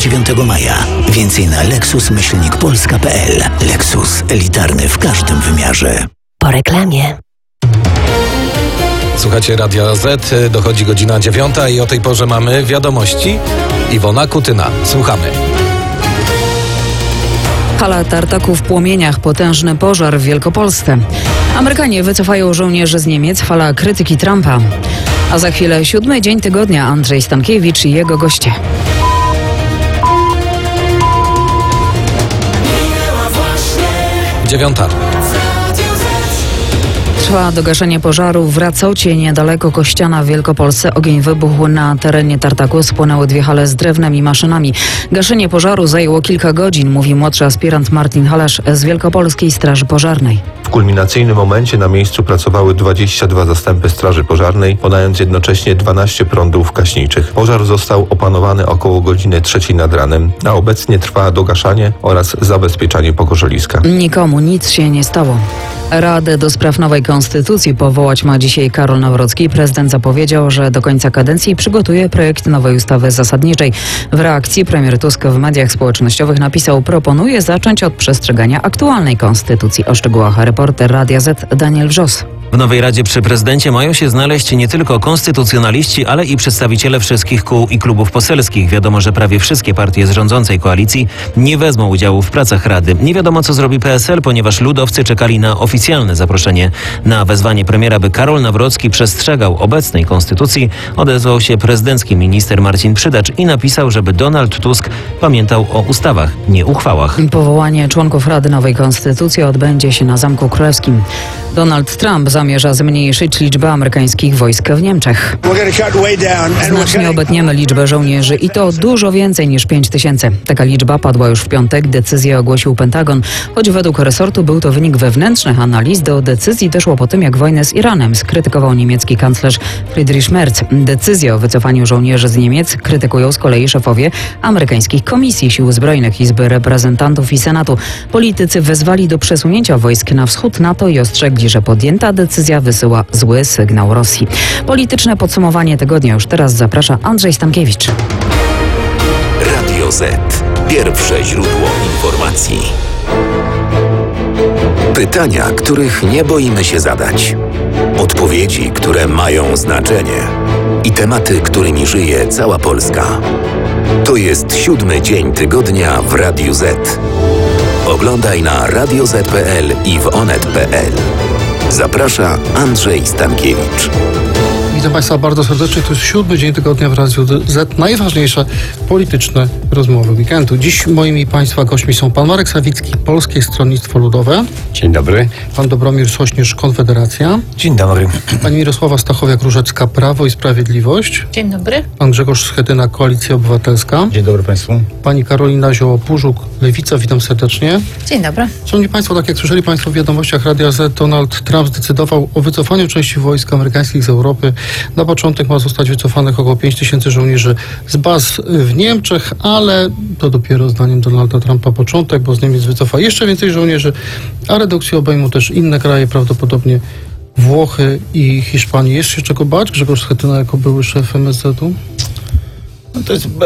9 maja. Więcej na lexus-polska.pl. Lexus. Elitarny w każdym wymiarze. Po reklamie. Słuchacie Radia Z, dochodzi godzina 9 i o tej porze mamy wiadomości. Iwona Kutyna. Słuchamy. Hala tartaku w płomieniach, potężny pożar w Wielkopolsce. Amerykanie wycofają żołnierzy z Niemiec, fala krytyki Trumpa. A za chwilę 7. dzień tygodnia, Andrzej Stankiewicz i jego goście. Dziewiąta. Trwa dogaszenie pożaru w Racocie, niedaleko Kościana w Wielkopolsce. Ogień wybuchł na terenie tartaku, spłonęły 2 hale z drewnem i maszynami. Gaszenie pożaru zajęło kilka godzin, mówi młodszy aspirant Martin Halasz z Wielkopolskiej Straży Pożarnej. W kulminacyjnym momencie na miejscu pracowały 22 zastępy Straży Pożarnej, podając jednocześnie 12 prądów gaśniczych. Pożar został opanowany około godziny 3 nad ranem, a obecnie trwa dogaszanie oraz zabezpieczanie pokorzeliska. Nikomu nic się nie stało. Radę do spraw nowej konstytucji powołać ma dzisiaj Karol Nawrocki. Prezydent zapowiedział, że do końca kadencji przygotuje projekt nowej ustawy zasadniczej. W reakcji premier Tusk w mediach społecznościowych napisał: proponuje zacząć od przestrzegania aktualnej konstytucji. O szczegółach reporter Radia Z Daniel Wrzos. W nowej Radzie przy prezydencie mają się znaleźć nie tylko konstytucjonaliści, ale i przedstawiciele wszystkich kół i klubów poselskich. Wiadomo, że prawie wszystkie partie z rządzącej koalicji nie wezmą udziału w pracach Rady. Nie wiadomo, co zrobi PSL, ponieważ ludowcy czekali na oficjalne zaproszenie. Na wezwanie premiera, by Karol Nawrocki przestrzegał obecnej konstytucji, odezwał się prezydencki minister Marcin Przydacz i napisał, żeby Donald Tusk pamiętał o ustawach, nie uchwałach. Powołanie członków Rady nowej konstytucji odbędzie się na Zamku Królewskim. Donald Trump zamierza zmniejszyć liczbę amerykańskich wojsk w Niemczech. Znacznie obetniemy liczbę żołnierzy i to dużo więcej niż 5000. Taka liczba padła już w piątek. Decyzję ogłosił Pentagon. Choć według resortu był to wynik wewnętrznych analiz, do decyzji doszło po tym, jak wojnę z Iranem skrytykował niemiecki kanclerz Friedrich Merz. Decyzję o wycofaniu żołnierzy z Niemiec krytykują z kolei szefowie amerykańskich komisji sił zbrojnych, Izby Reprezentantów i Senatu. Politycy wezwali do przesunięcia wojsk na wschód NATO i ostrzegli, że podjęta decyzja wysyła zły sygnał Rosji. Polityczne podsumowanie tygodnia już teraz zaprasza Andrzej Stankiewicz. Radio Z. Pierwsze źródło informacji. Pytania, których nie boimy się zadać. Odpowiedzi, które mają znaczenie. I tematy, którymi żyje cała Polska. To jest 7. dzień tygodnia w Radiu Z. Oglądaj na radioz.pl i w onet.pl. Zaprasza Andrzej Stankiewicz. Witam Państwa bardzo serdecznie. To jest 7. dzień tygodnia w Radiu Z. Najważniejsze polityczne rozmowy weekendu. Dziś moimi Państwa gośćmi są pan Marek Sawicki, Polskie Stronnictwo Ludowe. Dzień dobry. Pan Dobromir Sośnierz, Konfederacja. Dzień dobry. Pani Mirosława Stachowiak-Różecka, Prawo i Sprawiedliwość. Dzień dobry. Pan Grzegorz Schetyna, Koalicja Obywatelska. Dzień dobry Państwu. Pani Karolina Zioło-Pużuk, Lewica. Witam serdecznie. Dzień dobry. Szanowni Państwo, tak jak słyszeli Państwo w wiadomościach Radia Z, Donald Trump zdecydował o wycofaniu części wojsk amerykańskich z Europy. Na początek ma zostać wycofanych około 5000 żołnierzy z baz w Niemczech, ale to dopiero zdaniem Donalda Trumpa początek, bo z Niemiec wycofa jeszcze więcej żołnierzy, a redukcje obejmą też inne kraje, prawdopodobnie Włochy i Hiszpanię. Jest się czego bać? Grzegorz Schetyna jako były szef MSZ-u? No to jest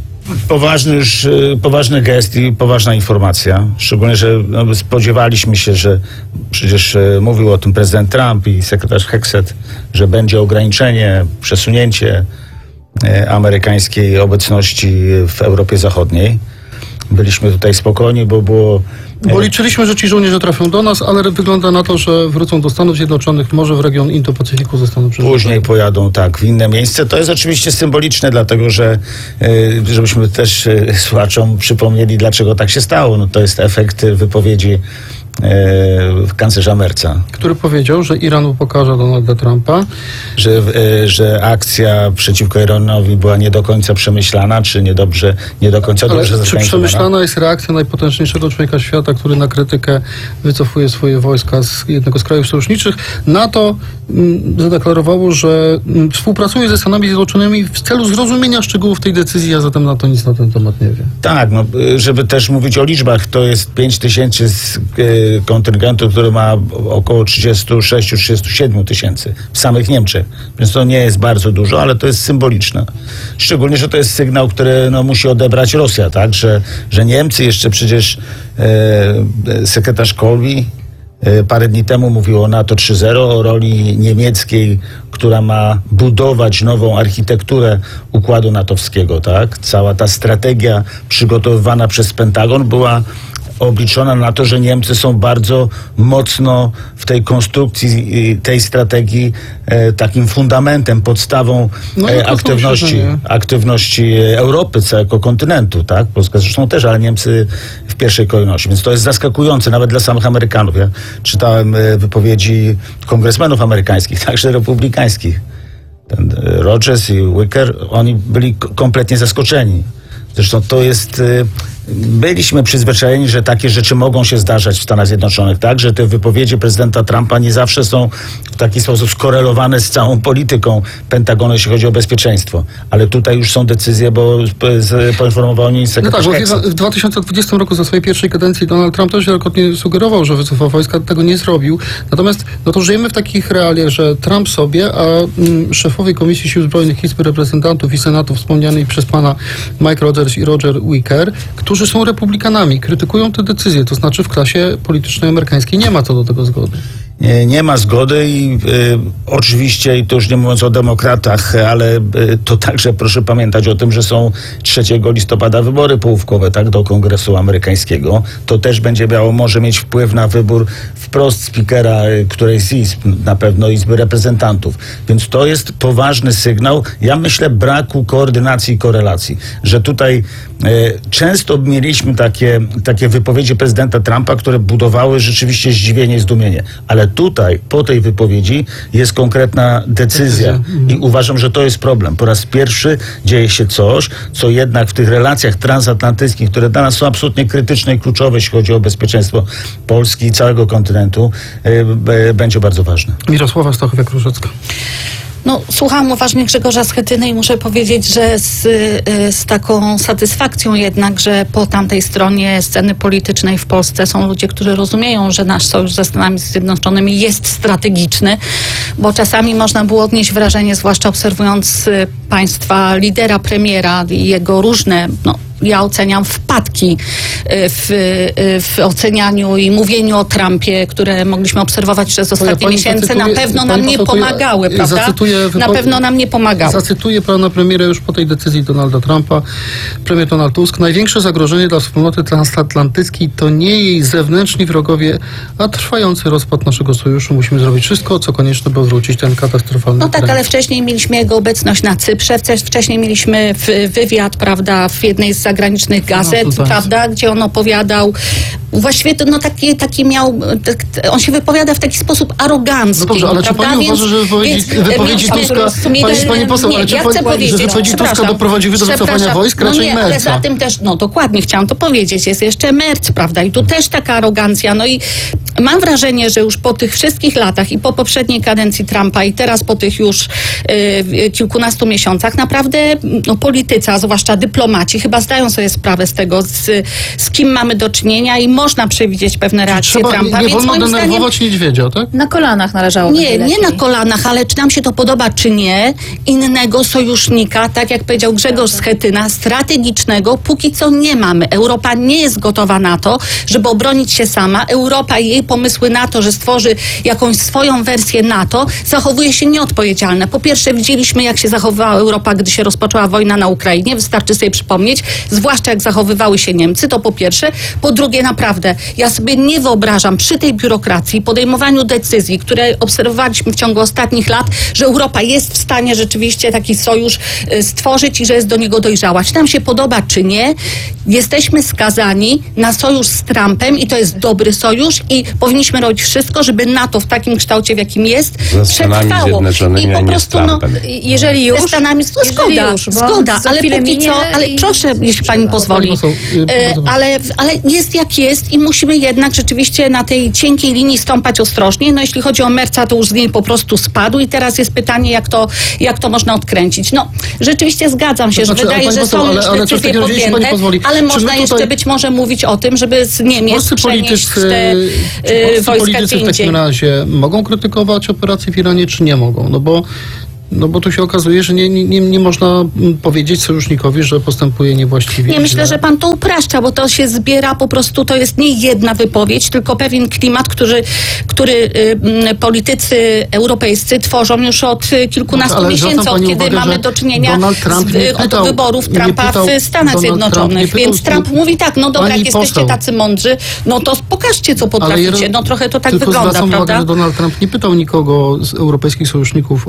poważny gest i poważna informacja. Szczególnie, że spodziewaliśmy się, że przecież mówił o tym prezydent Trump i sekretarz Hexet, że będzie ograniczenie, przesunięcie amerykańskiej obecności w Europie Zachodniej. Byliśmy tutaj spokojni, bo było... Bo liczyliśmy, że ci żołnierze trafią do nas, ale wygląda na to, że wrócą do Stanów Zjednoczonych, może w region Indo-Pacyfiku zostaną przerzuceni. Później pojadą w inne miejsce. To jest oczywiście symboliczne, dlatego że żebyśmy też słuchaczom przypomnieli, dlaczego tak się stało. No to jest efekt wypowiedzi kanclerza Merza. Który powiedział, że Iran upokarza Donalda Trumpa. Że akcja przeciwko Iranowi była nie do końca przemyślana, czy nie do końca dobrze zorganizowana. Czy przemyślana jest reakcja najpotężniejszego człowieka świata, który na krytykę wycofuje swoje wojska z jednego z krajów sojuszniczych? NATO zadeklarowało, że współpracuje ze Stanami Zjednoczonymi w celu zrozumienia szczegółów tej decyzji, a zatem NATO nic na ten temat nie wie. Tak, żeby też mówić o liczbach, to jest 5000 kontyngentu, który ma około 36-37 tysięcy w samych Niemczech. Więc to nie jest bardzo dużo, ale to jest symboliczne. Szczególnie, że to jest sygnał, który musi odebrać Rosja, tak? Że Niemcy jeszcze przecież sekretarz Kolbi parę dni temu mówił o NATO 3.0, o roli niemieckiej, która ma budować nową architekturę układu natowskiego, tak? Cała ta strategia przygotowywana przez Pentagon była obliczona na to, że Niemcy są bardzo mocno w tej konstrukcji, tej strategii takim fundamentem, podstawą aktywności Europy, całego kontynentu, tak? Polska zresztą też, ale Niemcy w pierwszej kolejności. Więc to jest zaskakujące nawet dla samych Amerykanów. Ja czytałem wypowiedzi kongresmenów amerykańskich, także republikańskich. Ten Rogers i Wicker, oni byli kompletnie zaskoczeni. Zresztą to jest... Byliśmy przyzwyczajeni, że takie rzeczy mogą się zdarzać w Stanach Zjednoczonych, tak? Że te wypowiedzi prezydenta Trumpa nie zawsze są w taki sposób skorelowane z całą polityką Pentagonu, jeśli chodzi o bezpieczeństwo. Ale tutaj już są decyzje, bo poinformował mnie sekretarz Hexet. W 2020 roku za swojej pierwszej kadencji Donald Trump też wielokrotnie sugerował, że wycofa wojska, tego nie zrobił. Natomiast to żyjemy w takich realiach, że Trump sobie, a szefowie Komisji Sił Zbrojnych Izby Reprezentantów i Senatu wspomnianej przez pana Mike Rogers i Roger Wicker, którzy są republikanami, krytykują te decyzje. To znaczy w klasie politycznej amerykańskiej nie ma co do tego zgody. Nie ma zgody i oczywiście, i to już nie mówiąc o demokratach, ale to także proszę pamiętać o tym, że są 3 listopada wybory połówkowe, tak, do Kongresu amerykańskiego. To też może mieć wpływ na wybór wprost spikera którejś z izb, na pewno Izby Reprezentantów. Więc to jest poważny sygnał. Ja myślę braku koordynacji i korelacji, że tutaj często mieliśmy takie wypowiedzi prezydenta Trumpa, które budowały rzeczywiście zdziwienie i zdumienie. Ale tutaj, po tej wypowiedzi jest konkretna decyzja i uważam, że to jest problem. Po raz pierwszy dzieje się coś, co jednak w tych relacjach transatlantyckich, które dla nas są absolutnie krytyczne i kluczowe, jeśli chodzi o bezpieczeństwo Polski i całego kontynentu, będzie bardzo ważne. Mirosława Stachowiak-Różecka. Słuchałam uważnie Grzegorza Schetyny i muszę powiedzieć, że z taką satysfakcją jednak, że po tamtej stronie sceny politycznej w Polsce są ludzie, którzy rozumieją, że nasz sojusz ze Stanami Zjednoczonymi jest strategiczny, bo czasami można było odnieść wrażenie, zwłaszcza obserwując państwa lidera, premiera i jego różne, ja oceniam wpadki w ocenianiu i mówieniu o Trumpie, które mogliśmy obserwować przez ostatnie miesiące, na pewno nam nie pomagały, prawda? Na pewno nam nie pomagały. Zacytuję pana premiera już po tej decyzji Donalda Trumpa. Premier Donald Tusk: największe zagrożenie dla wspólnoty transatlantyckiej to nie jej zewnętrzni wrogowie, a trwający rozpad naszego sojuszu. Musimy zrobić wszystko, co konieczne, by wrócić ten katastrofalny trend. Ale wcześniej mieliśmy jego obecność na Cyprze, wcześniej mieliśmy wywiad, prawda, w jednej z zagranicznych gazet, prawda, gdzie on opowiadał, właściwie to taki miał, on się wypowiada w taki sposób arogancki. Dobrze, ale czy pani uważa, że wypowiedzi Tuska, pani poseł, ale czy wypowiedzi Tuska doprowadziły do wycofania wojsk? Raczej Merca. Ale za tym też, dokładnie chciałam to powiedzieć, jest jeszcze Merc, prawda, i tu też taka arogancja, i mam wrażenie, że już po tych wszystkich latach i po poprzedniej kadencji Trumpa i teraz po tych już kilkunastu miesiącach naprawdę politycy, a zwłaszcza dyplomaci chyba zdają sobie sprawę z tego, z kim mamy do czynienia i można przewidzieć pewne reakcje Trumpa. Nie wolno denerwować niedźwiedzia, tak? Na kolanach należało. Nie na kolanach, ale czy nam się to podoba, czy nie, innego sojusznika, tak jak powiedział Grzegorz Schetyna, strategicznego, póki co nie mamy. Europa nie jest gotowa na to, żeby obronić się sama. Europa i jej pomysły na to, że stworzy jakąś swoją wersję NATO, zachowuje się nieodpowiedzialne. Po pierwsze, widzieliśmy, jak się zachowywała Europa, gdy się rozpoczęła wojna na Ukrainie. Wystarczy sobie przypomnieć, zwłaszcza jak zachowywały się Niemcy, to po pierwsze. Po drugie, naprawdę, ja sobie nie wyobrażam przy tej biurokracji, podejmowaniu decyzji, które obserwowaliśmy w ciągu ostatnich lat, że Europa jest w stanie rzeczywiście taki sojusz stworzyć i że jest do niego dojrzała. Czy nam się podoba, czy nie, jesteśmy skazani na sojusz z Trumpem i to jest dobry sojusz i powinniśmy robić wszystko, żeby NATO w takim kształcie, w jakim jest, Ze Stanami przetrwało. Zjednoczonymi, I a po nie prostu, z Trumpem. Jeżeli już, ze Stanami, zgoda, ale póki co, ale proszę, jeśli pani pozwoli, ale jest jak jest i musimy jednak rzeczywiście na tej cienkiej linii stąpać ostrożnie. No jeśli chodzi o Merca, to już z niej po prostu spadł i teraz jest pytanie, jak to można odkręcić. No, rzeczywiście zgadzam się, że wydaje, że są już decyzje podjęte, ale można jeszcze być może mówić o tym, żeby z Niemiec przenieść te wojska politycy gdzie w takim indziej. razie mogą krytykować operację w Iranie, czy nie mogą? No bo tu się okazuje, że nie można powiedzieć sojusznikowi, że postępuje niewłaściwie. Nie, myślę, że pan to upraszcza, bo to się zbiera po prostu, to jest nie jedna wypowiedź, tylko pewien klimat, który politycy europejscy tworzą już od kilkunastu miesięcy, od kiedy mamy do czynienia od wyborów Trumpa w Stanach Zjednoczonych. Więc Trump mówi tak, no dobra, jak jesteście tacy mądrzy, no to pokażcie, co potraficie. No trochę to tak tylko wygląda, zwracam prawda? uwagę, że Donald Trump nie pytał nikogo z europejskich sojuszników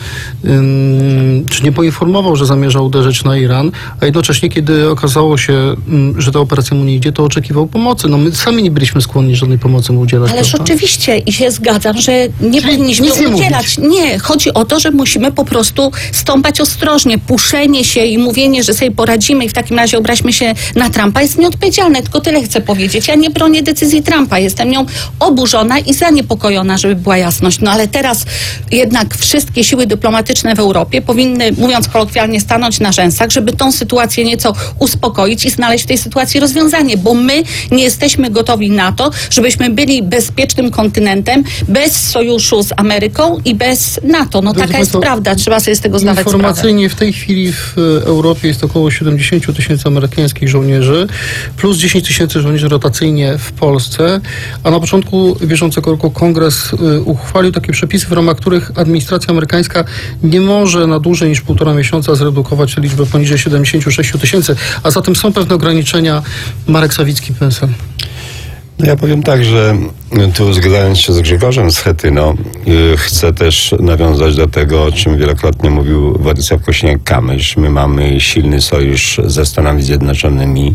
czy nie poinformował, że zamierza uderzyć na Iran, a jednocześnie, kiedy okazało się, że ta operacja mu nie idzie, to oczekiwał pomocy. No my sami nie byliśmy skłonni żadnej pomocy mu udzielać. Ależ prawda? oczywiście i się zgadzam, że nie Czyli powinniśmy nic nie udzielać. Nie, chodzi o to, że musimy po prostu stąpać ostrożnie. Puszenie się i mówienie, że sobie poradzimy i w takim razie obraźmy się na Trumpa jest nieodpowiedzialne. Tylko tyle chcę powiedzieć. Ja nie bronię decyzji Trumpa. Jestem nią oburzona i zaniepokojona, żeby była jasność. No ale teraz jednak wszystkie siły dyplomatyczne w Europie powinny, mówiąc kolokwialnie, stanąć na rzęsach, żeby tą sytuację nieco uspokoić i znaleźć w tej sytuacji rozwiązanie, bo my nie jesteśmy gotowi na to, żebyśmy byli bezpiecznym kontynentem bez sojuszu z Ameryką i bez NATO. No taka jest prawda, trzeba sobie z tego zdawać sprawę. Informacyjnie w tej chwili w Europie jest około 70 000 amerykańskich żołnierzy, plus 10 000 żołnierzy rotacyjnie w Polsce, a na początku bieżącego roku Kongres uchwalił takie przepisy, w ramach których administracja amerykańska nie może na dłużej niż 1,5 miesiąca zredukować liczbę poniżej 76 000, a zatem są pewne ograniczenia. Marek Sawicki, PSL. No ja powiem tak, że tu zgadzając się z Grzegorzem Schetyną, chcę też nawiązać do tego, o czym wielokrotnie mówił Władysław Kosiniak-Kamysz. My mamy silny sojusz ze Stanami Zjednoczonymi.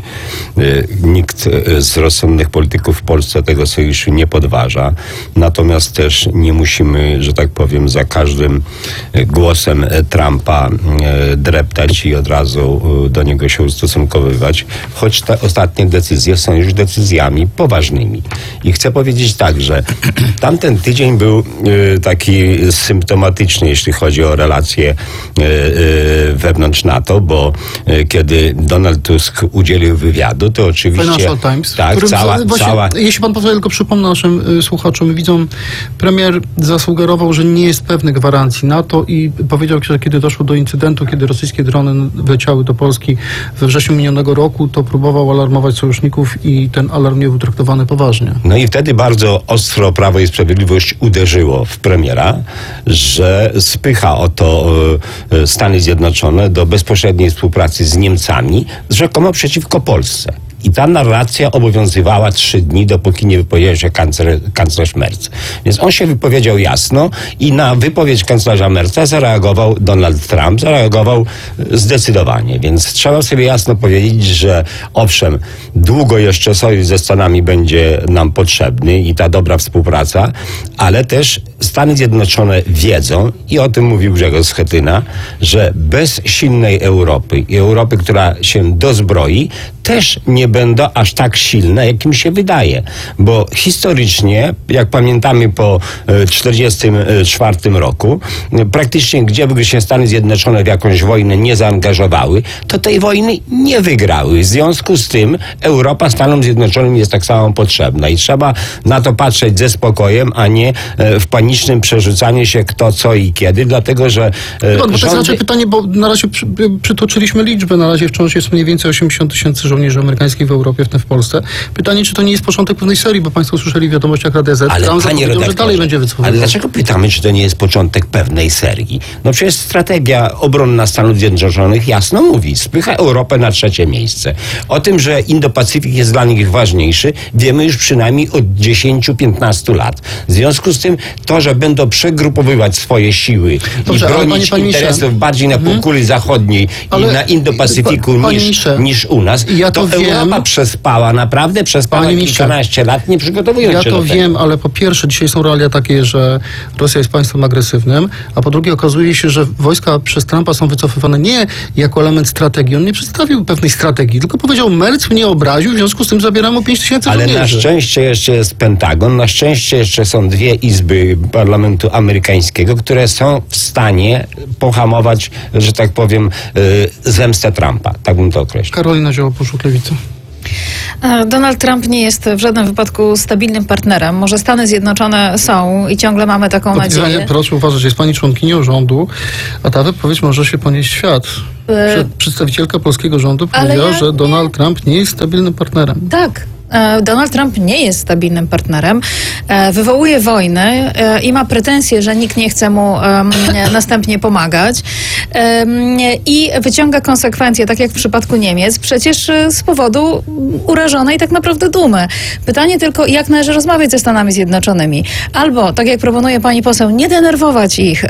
Nikt z rozsądnych polityków w Polsce tego sojuszu nie podważa. Natomiast też nie musimy, że tak powiem, za każdym głosem Trumpa dreptać i od razu do niego się ustosunkowywać, choć te ostatnie decyzje są już decyzjami poważnymi. I chcę powiedzieć tak, że tamten tydzień był taki symptomatyczny, jeśli chodzi o relacje wewnątrz NATO, bo kiedy Donald Tusk udzielił wywiadu, to oczywiście... Financial Times. Tak, cała... Jeśli pan pozwoli, tylko przypomnę naszym słuchaczom i widzom, premier zasugerował, że nie jest pewny gwarancji NATO i powiedział, że kiedy doszło do incydentu, kiedy rosyjskie drony wleciały do Polski we wrześniu minionego roku, to próbował alarmować sojuszników i ten alarm nie był traktowany poważnie. No i wtedy bardzo ostro Prawo i Sprawiedliwość uderzyło w premiera, że spycha oto Stany Zjednoczone do bezpośredniej współpracy z Niemcami, rzekomo przeciwko Polsce. I ta narracja obowiązywała 3 dni, dopóki nie wypowiedział się kanclerz Merz. Więc on się wypowiedział jasno i na wypowiedź kanclerza Merza zareagował Donald Trump, zareagował zdecydowanie. Więc trzeba sobie jasno powiedzieć, że owszem, długo jeszcze sojusz ze Stanami będzie nam potrzebny i ta dobra współpraca, ale też Stany Zjednoczone wiedzą, i o tym mówił Grzegorz Schetyna, że bez silnej Europy i Europy, która się dozbroi, też nie będą aż tak silne, jak im się wydaje. Bo historycznie, jak pamiętamy po 1944 roku, praktycznie gdzie by się Stany Zjednoczone w jakąś wojnę nie zaangażowały, to tej wojny nie wygrały. W związku z tym Europa Stanom Zjednoczonym jest tak samo potrzebna i trzeba na to patrzeć ze spokojem, a nie w panicznym przerzucaniu się kto, co i kiedy, dlatego że To jest raczej pytanie, bo na razie przytoczyliśmy liczbę, na razie wciąż jest mniej więcej 80 000 żołnierzy amerykańskich w Europie, w tym w Polsce. Pytanie, czy to nie jest początek pewnej serii, bo państwo słyszeli w wiadomościach Radia Z, ale panie redaktorze, że dalej będzie wycofywał. Ale dlaczego pytamy, czy to nie jest początek pewnej serii? No przecież strategia obronna Stanów Zjednoczonych jasno mówi, spycha Europę na 3. miejsce. O tym, że Indo-Pacyfik jest dla nich ważniejszy, wiemy już przynajmniej od 10-15 lat. W związku z tym to, że będą przegrupowywać swoje siły i bronić interesów bardziej na półkuli zachodniej i na Indo-Pacyfiku niż u nas, ja to Europa Europa przespała, naprawdę przespała Panie ministrze, kilkanaście lat, nie przygotowując się Ja do to tego. wiem, ale po pierwsze dzisiaj są realia takie, że Rosja jest państwem agresywnym, a po drugie okazuje się, że wojska przez Trumpa są wycofywane nie jako element strategii. On nie przedstawił pewnej strategii, tylko powiedział, Merc mnie obraził, w związku z tym zabieramy mu 5000 Ale żołnierzy. na szczęście jeszcze jest Pentagon, na szczęście jeszcze są dwie izby parlamentu amerykańskiego, które są w stanie pohamować, że tak powiem, zemstę Trumpa. Tak bym to określił. Karolina Zioło-Puszczuk, Lewica. Donald Trump nie jest w żadnym wypadku stabilnym partnerem. Może Stany Zjednoczone są i ciągle mamy taką nadzieję. Proszę uważać, jest pani członkinią rządu, a ta wypowiedź może się ponieść w świat. Przedstawicielka polskiego rządu powiedziała, że Donald Trump nie jest stabilnym partnerem. Tak. Donald Trump nie jest stabilnym partnerem, wywołuje wojny i ma pretensje, że nikt nie chce mu następnie pomagać i wyciąga konsekwencje, tak jak w przypadku Niemiec, przecież z powodu urażonej tak naprawdę dumy. Pytanie tylko, jak należy rozmawiać ze Stanami Zjednoczonymi. Albo, tak jak proponuje pani poseł, nie denerwować ich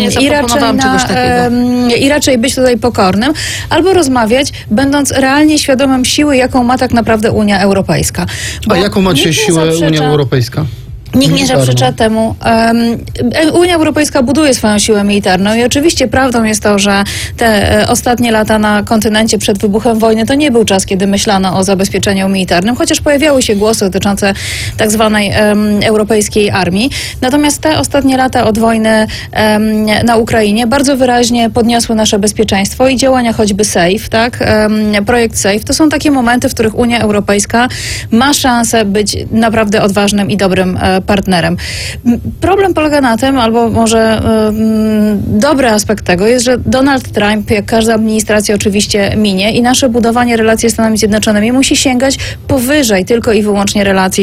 i raczej być tutaj pokornym, albo rozmawiać, będąc realnie świadomym siły, jaką ma tak naprawdę Unia Europejska. A jaką ma dzisiaj siłę Unia Europejska? Nikt nie zaprzecza temu. Unia Europejska buduje swoją siłę militarną i oczywiście prawdą jest to, że te ostatnie lata na kontynencie przed wybuchem wojny to nie był czas, kiedy myślano o zabezpieczeniu militarnym, chociaż pojawiały się głosy dotyczące tak zwanej europejskiej armii. Natomiast te ostatnie lata od wojny na Ukrainie bardzo wyraźnie podniosły nasze bezpieczeństwo i działania choćby SAFE, tak? Projekt SAFE to są takie momenty, w których Unia Europejska ma szansę być naprawdę odważnym i dobrym partnerem. Problem polega na tym, albo może dobry aspekt tego jest, że Donald Trump, jak każda administracja oczywiście minie i nasze budowanie relacji z Stanami Zjednoczonymi musi sięgać powyżej tylko i wyłącznie relacji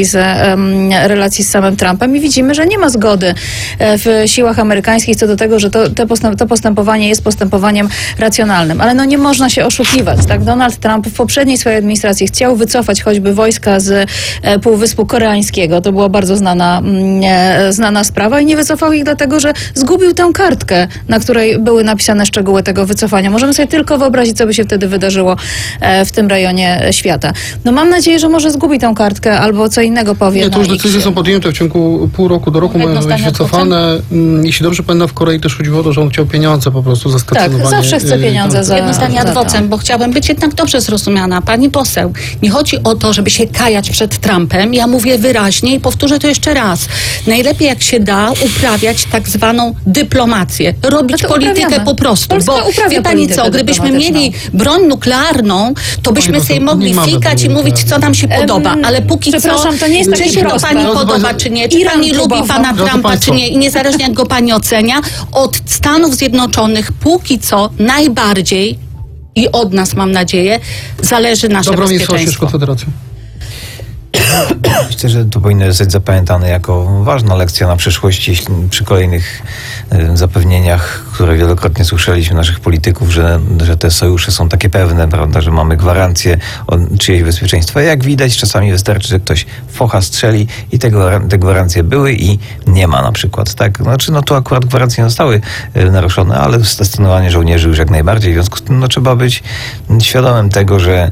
z samym Trumpem i widzimy, że nie ma zgody w siłach amerykańskich co do tego, że to postępowanie jest postępowaniem racjonalnym. Ale no nie można się oszukiwać. Tak? Donald Trump w poprzedniej swojej administracji chciał wycofać choćby wojska z Półwyspu Koreańskiego. To była bardzo znana sprawa i nie wycofał ich dlatego, że zgubił tę kartkę, na której były napisane szczegóły tego wycofania. Możemy sobie tylko wyobrazić, co by się wtedy wydarzyło w tym rejonie świata. No mam nadzieję, że może zgubi tę kartkę albo co innego powie. Nie, to już decyzje są podjęte w ciągu pół roku do roku, mają być wycofane. Jeśli dobrze pamiętam, w Korei też chodziło o to, że on chciał pieniądze po prostu za stacjonowanie. Tak, zawsze chce pieniądze za jedno zdanie ad vocem, bo chciałabym być jednak dobrze zrozumiana. Pani poseł, nie chodzi o to, żeby się kajać przed Trumpem. Ja mówię wyraźnie i powtórzę to jeszcze raz. Najlepiej jak się da uprawiać tak zwaną dyplomację. Robić politykę po prostu. Polska Bo wie pani co, gdybyśmy mieli broń nuklearną, to byśmy sobie mogli fikać i mówić, co nam się podoba. Ale póki co, to nie jest czy takie się to proste. pani podoba, czy nie, czy pani lubi pana Trumpa, czy nie, i niezależnie jak go pani ocenia, od Stanów Zjednoczonych póki co najbardziej i od nas, mam nadzieję, zależy nasze bezpieczeństwo. Konfederacja. Myślę, że to powinno zostać zapamiętane jako ważna lekcja na przyszłość, jeśli przy kolejnych zapewnieniach, które wielokrotnie słyszeliśmy naszych polityków, że te sojusze są takie pewne, prawda, że mamy gwarancję o czyjeś bezpieczeństwa. Jak widać, czasami wystarczy, że ktoś focha strzeli i te gwarancje były i nie ma na przykład. Tak? Znaczy, tu akurat gwarancje nie zostały naruszone, ale stacjonowanie żołnierzy już jak najbardziej. W związku z tym trzeba być świadomym tego, że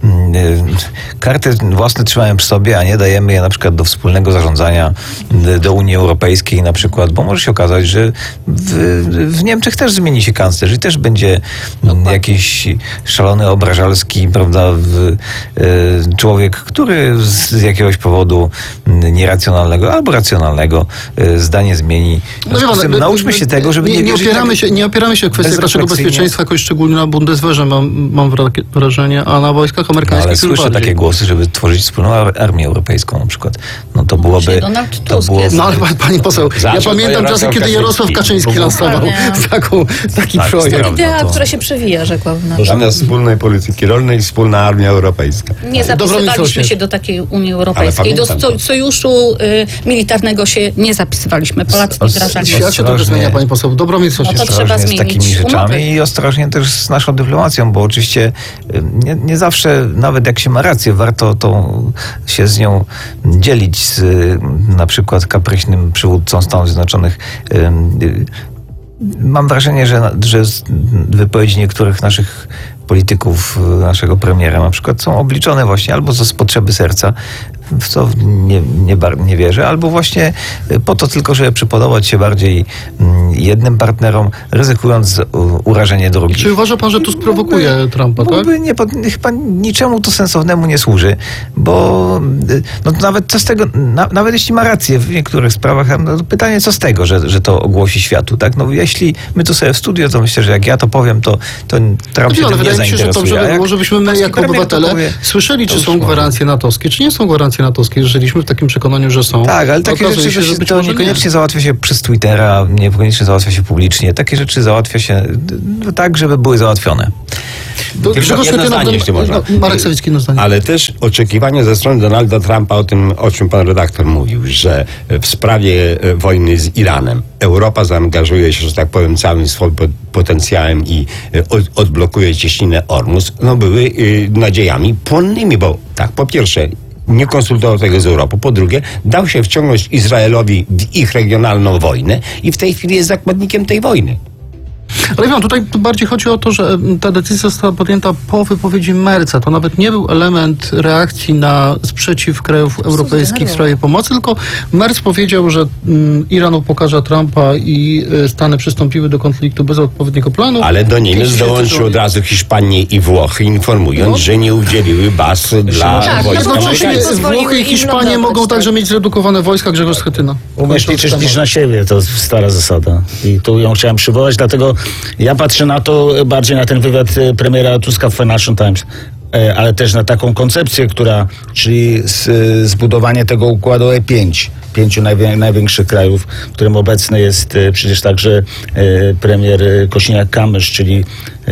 karty własne trzymamy przy sobie, a nie dajemy je na przykład do wspólnego zarządzania, do Unii Europejskiej na przykład, bo może się okazać, że w Niemczech też zmieni się kanclerz i też będzie jakiś szalony, obrażalski, prawda, człowiek, który z jakiegoś powodu nieracjonalnego albo racjonalnego zdanie zmieni. Nauczmy się tego, żeby nie opieramy się w kwestiach naszego bezpieczeństwa jakoś szczególnie na Bundeswehrze, mam wrażenie, a na wojskach amerykańskich. Ale słyszę takie głosy, żeby tworzyć wspólną armię europejską na przykład. No to byłoby... No ale pani poseł, ja pamiętam czasy, kiedy Jarosław Kaczyński lansował taki projekt. To idea, która się przewija, rzekłabym. Zamiast wspólnej polityki rolnej, wspólna armia europejska. Nie zapisywaliśmy się do takiej Unii Europejskiej. Do sojuszu militarnego się nie zapisywaliśmy. Polacy nie wdrażali. Świat się trochę zmienia, pani poseł. Dobromir Sośnierz. To trzeba zmienić z takimi rzeczami i ostrożnie też z naszą dyplomacją, bo oczywiście nie zawsze, nawet jak się ma rację, warto się z nią dzielić z na przykład kapryśnym przywódcą Stanów Zjednoczonych. Mam wrażenie, że z wypowiedzi niektórych naszych polityków naszego premiera na przykład są obliczone właśnie albo z potrzeby serca, w co nie wierzę, albo właśnie po to tylko, żeby przypodobać się bardziej jednym partnerom, ryzykując urażenie drugich. Czy uważa pan, że Tusk prowokuje Trumpa, tak? Chyba niczemu to sensownemu nie służy, bo no, nawet co z tego, nawet jeśli ma rację w niektórych sprawach, no, pytanie co z tego, że to ogłosi światu, tak? No jeśli my tu sobie w studio, to myślę, że jak ja to powiem, to Trump się tym nie wydaje mi się, że zainteresuje. dobrze by było, żebyśmy my jako obywatele słyszeli, czy są gwarancje natowskie, czy nie są gwarancje natowskie. Żyliśmy w takim przekonaniu, że są. Tak, ale takie rzeczy to niekoniecznie załatwia się przez Twittera, niekoniecznie załatwia się publicznie. Takie rzeczy załatwia się tak, żeby były załatwione. Marek Sawicki, jedno zdanie. Ale też oczekiwania ze strony Donalda Trumpa o tym, o czym pan redaktor mówił, że w sprawie wojny z Iranem Europa zaangażuje się, że tak powiem, całym swoim potencjałem i odblokuje cieśninę Ormus, no były nadziejami płonnymi, bo tak, po pierwsze nie konsultował tego z Europą. Po drugie, dał się wciągnąć Izraelowi w ich regionalną wojnę i w tej chwili jest zakładnikiem tej wojny. Ale wiem, tutaj bardziej chodzi o to, że ta decyzja została podjęta po wypowiedzi Merca. To nawet nie był element reakcji na sprzeciw krajów europejskich w sprawie pomocy, tylko Merc powiedział, że Iran upokarza Trumpa i Stany przystąpiły do konfliktu bez odpowiedniego planu. Ale do Niemiec dołączył od razu Hiszpanię i Włochy, informując, że nie udzieliły baz dla wojska amerykańskiego. Włochy i Hiszpanie mogą także mieć zredukowane wojska. Grzegorz Schetyna. Umiesz liczyć niż na siebie, to stara zasada. I tu ją chciałem przywołać, dlatego ja patrzę na to, bardziej na ten wywiad premiera Tuska w Financial Times, ale też na taką koncepcję, czyli zbudowanie tego układu E5, 5 największych krajów, w którym obecny jest przecież także premier Kosiniak-Kamysz, czyli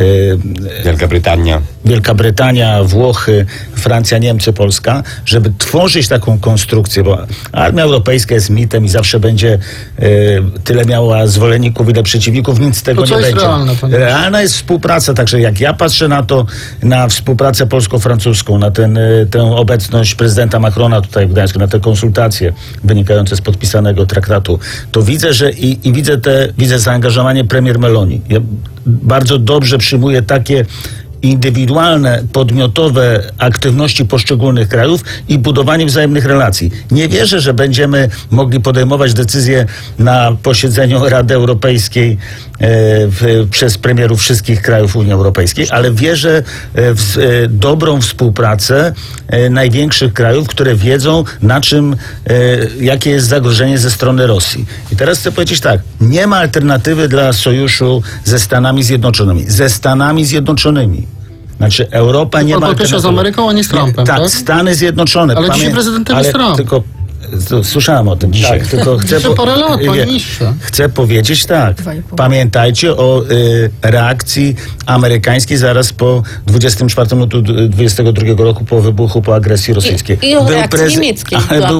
Wielka Brytania, Włochy, Francja, Niemcy, Polska, żeby tworzyć taką konstrukcję, bo armia europejska jest mitem i zawsze będzie tyle miała zwolenników, ile przeciwników, nic z tego nie będzie. Realna jest współpraca, także jak ja patrzę na to, na współpracę polsko-francuską, na tę obecność prezydenta Macrona tutaj w Gdańsku, na te konsultacje wynikające z podpisanego traktatu, to widzę, że widzę zaangażowanie premier Meloni. Ja bardzo dobrze przyjmuję takie indywidualne, podmiotowe aktywności poszczególnych krajów i budowanie wzajemnych relacji. Nie wierzę, że będziemy mogli podejmować decyzje na posiedzeniu Rady Europejskiej przez premierów wszystkich krajów Unii Europejskiej, ale wierzę w dobrą współpracę największych krajów, które wiedzą, jakie jest zagrożenie ze strony Rosji. I teraz chcę powiedzieć tak, nie ma alternatywy dla sojuszu ze Stanami Zjednoczonymi. Ze Stanami Zjednoczonymi. Znaczy Europa nie ma... z Ameryką, a nie z Trumpem, tak? Stany Zjednoczone. Ale dzisiaj prezydentem jest Trump. Tylko słyszałem o tym dzisiaj. Tak. Tylko chcę powiedzieć tak. Pamiętajcie o reakcji amerykańskiej zaraz po 24 lutego 22 roku po wybuchu, po agresji rosyjskiej. I o reakcji niemieckiej. Ale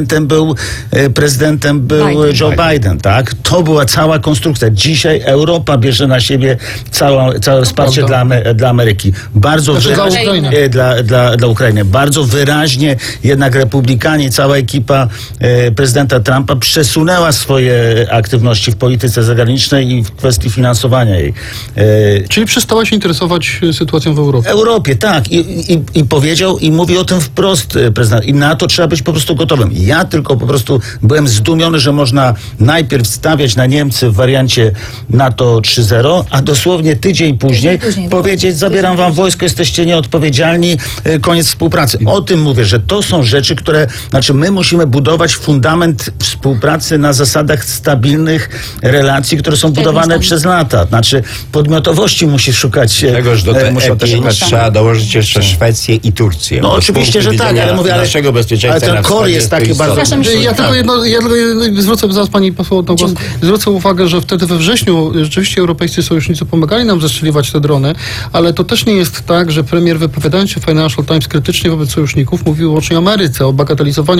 prezydentem był Joe Biden, tak? To była cała konstrukcja. Dzisiaj Europa bierze na siebie całe wsparcie dla Ameryki. Bardzo wyraźnie dla Ukrainy. Bardzo wyraźnie jednak republikanie, cała ekipa prezydenta Trumpa przesunęła swoje aktywności w polityce zagranicznej i w kwestii finansowania jej. Czyli przestała się interesować sytuacją w Europie. Europie, tak. I powiedział, i mówi o tym wprost prezydent. I na to trzeba być po prostu gotowym. Ja tylko po prostu byłem zdumiony, że można najpierw stawiać na Niemcy w wariancie NATO 3.0, a dosłownie tydzień później powiedzieć, zabieram wam wojsko, jesteście nieodpowiedzialni, koniec współpracy. O tym mówię, że to są rzeczy, my musimy budować fundament współpracy na zasadach stabilnych relacji, które są budowane przez lata. Podmiotowości musi szukać. Czegoż do tego trzeba dołożyć jeszcze Szwecję i Turcję. No oczywiście, że tak, ale mówię, naszego bezpieczeństwa ale ten core jest taki bardzo... Ja tylko zwrócę, zaraz pani poseł oddał głos, zwrócę uwagę, że wtedy we wrześniu rzeczywiście europejscy sojusznicy pomagali nam zestrzeliwać te drony, ale to też nie jest tak, że premier wypowiadając się w Financial Times krytycznie wobec sojuszników mówił wyłącznie o Ameryce, o bagatelizowaniu pewnego zagrożenia.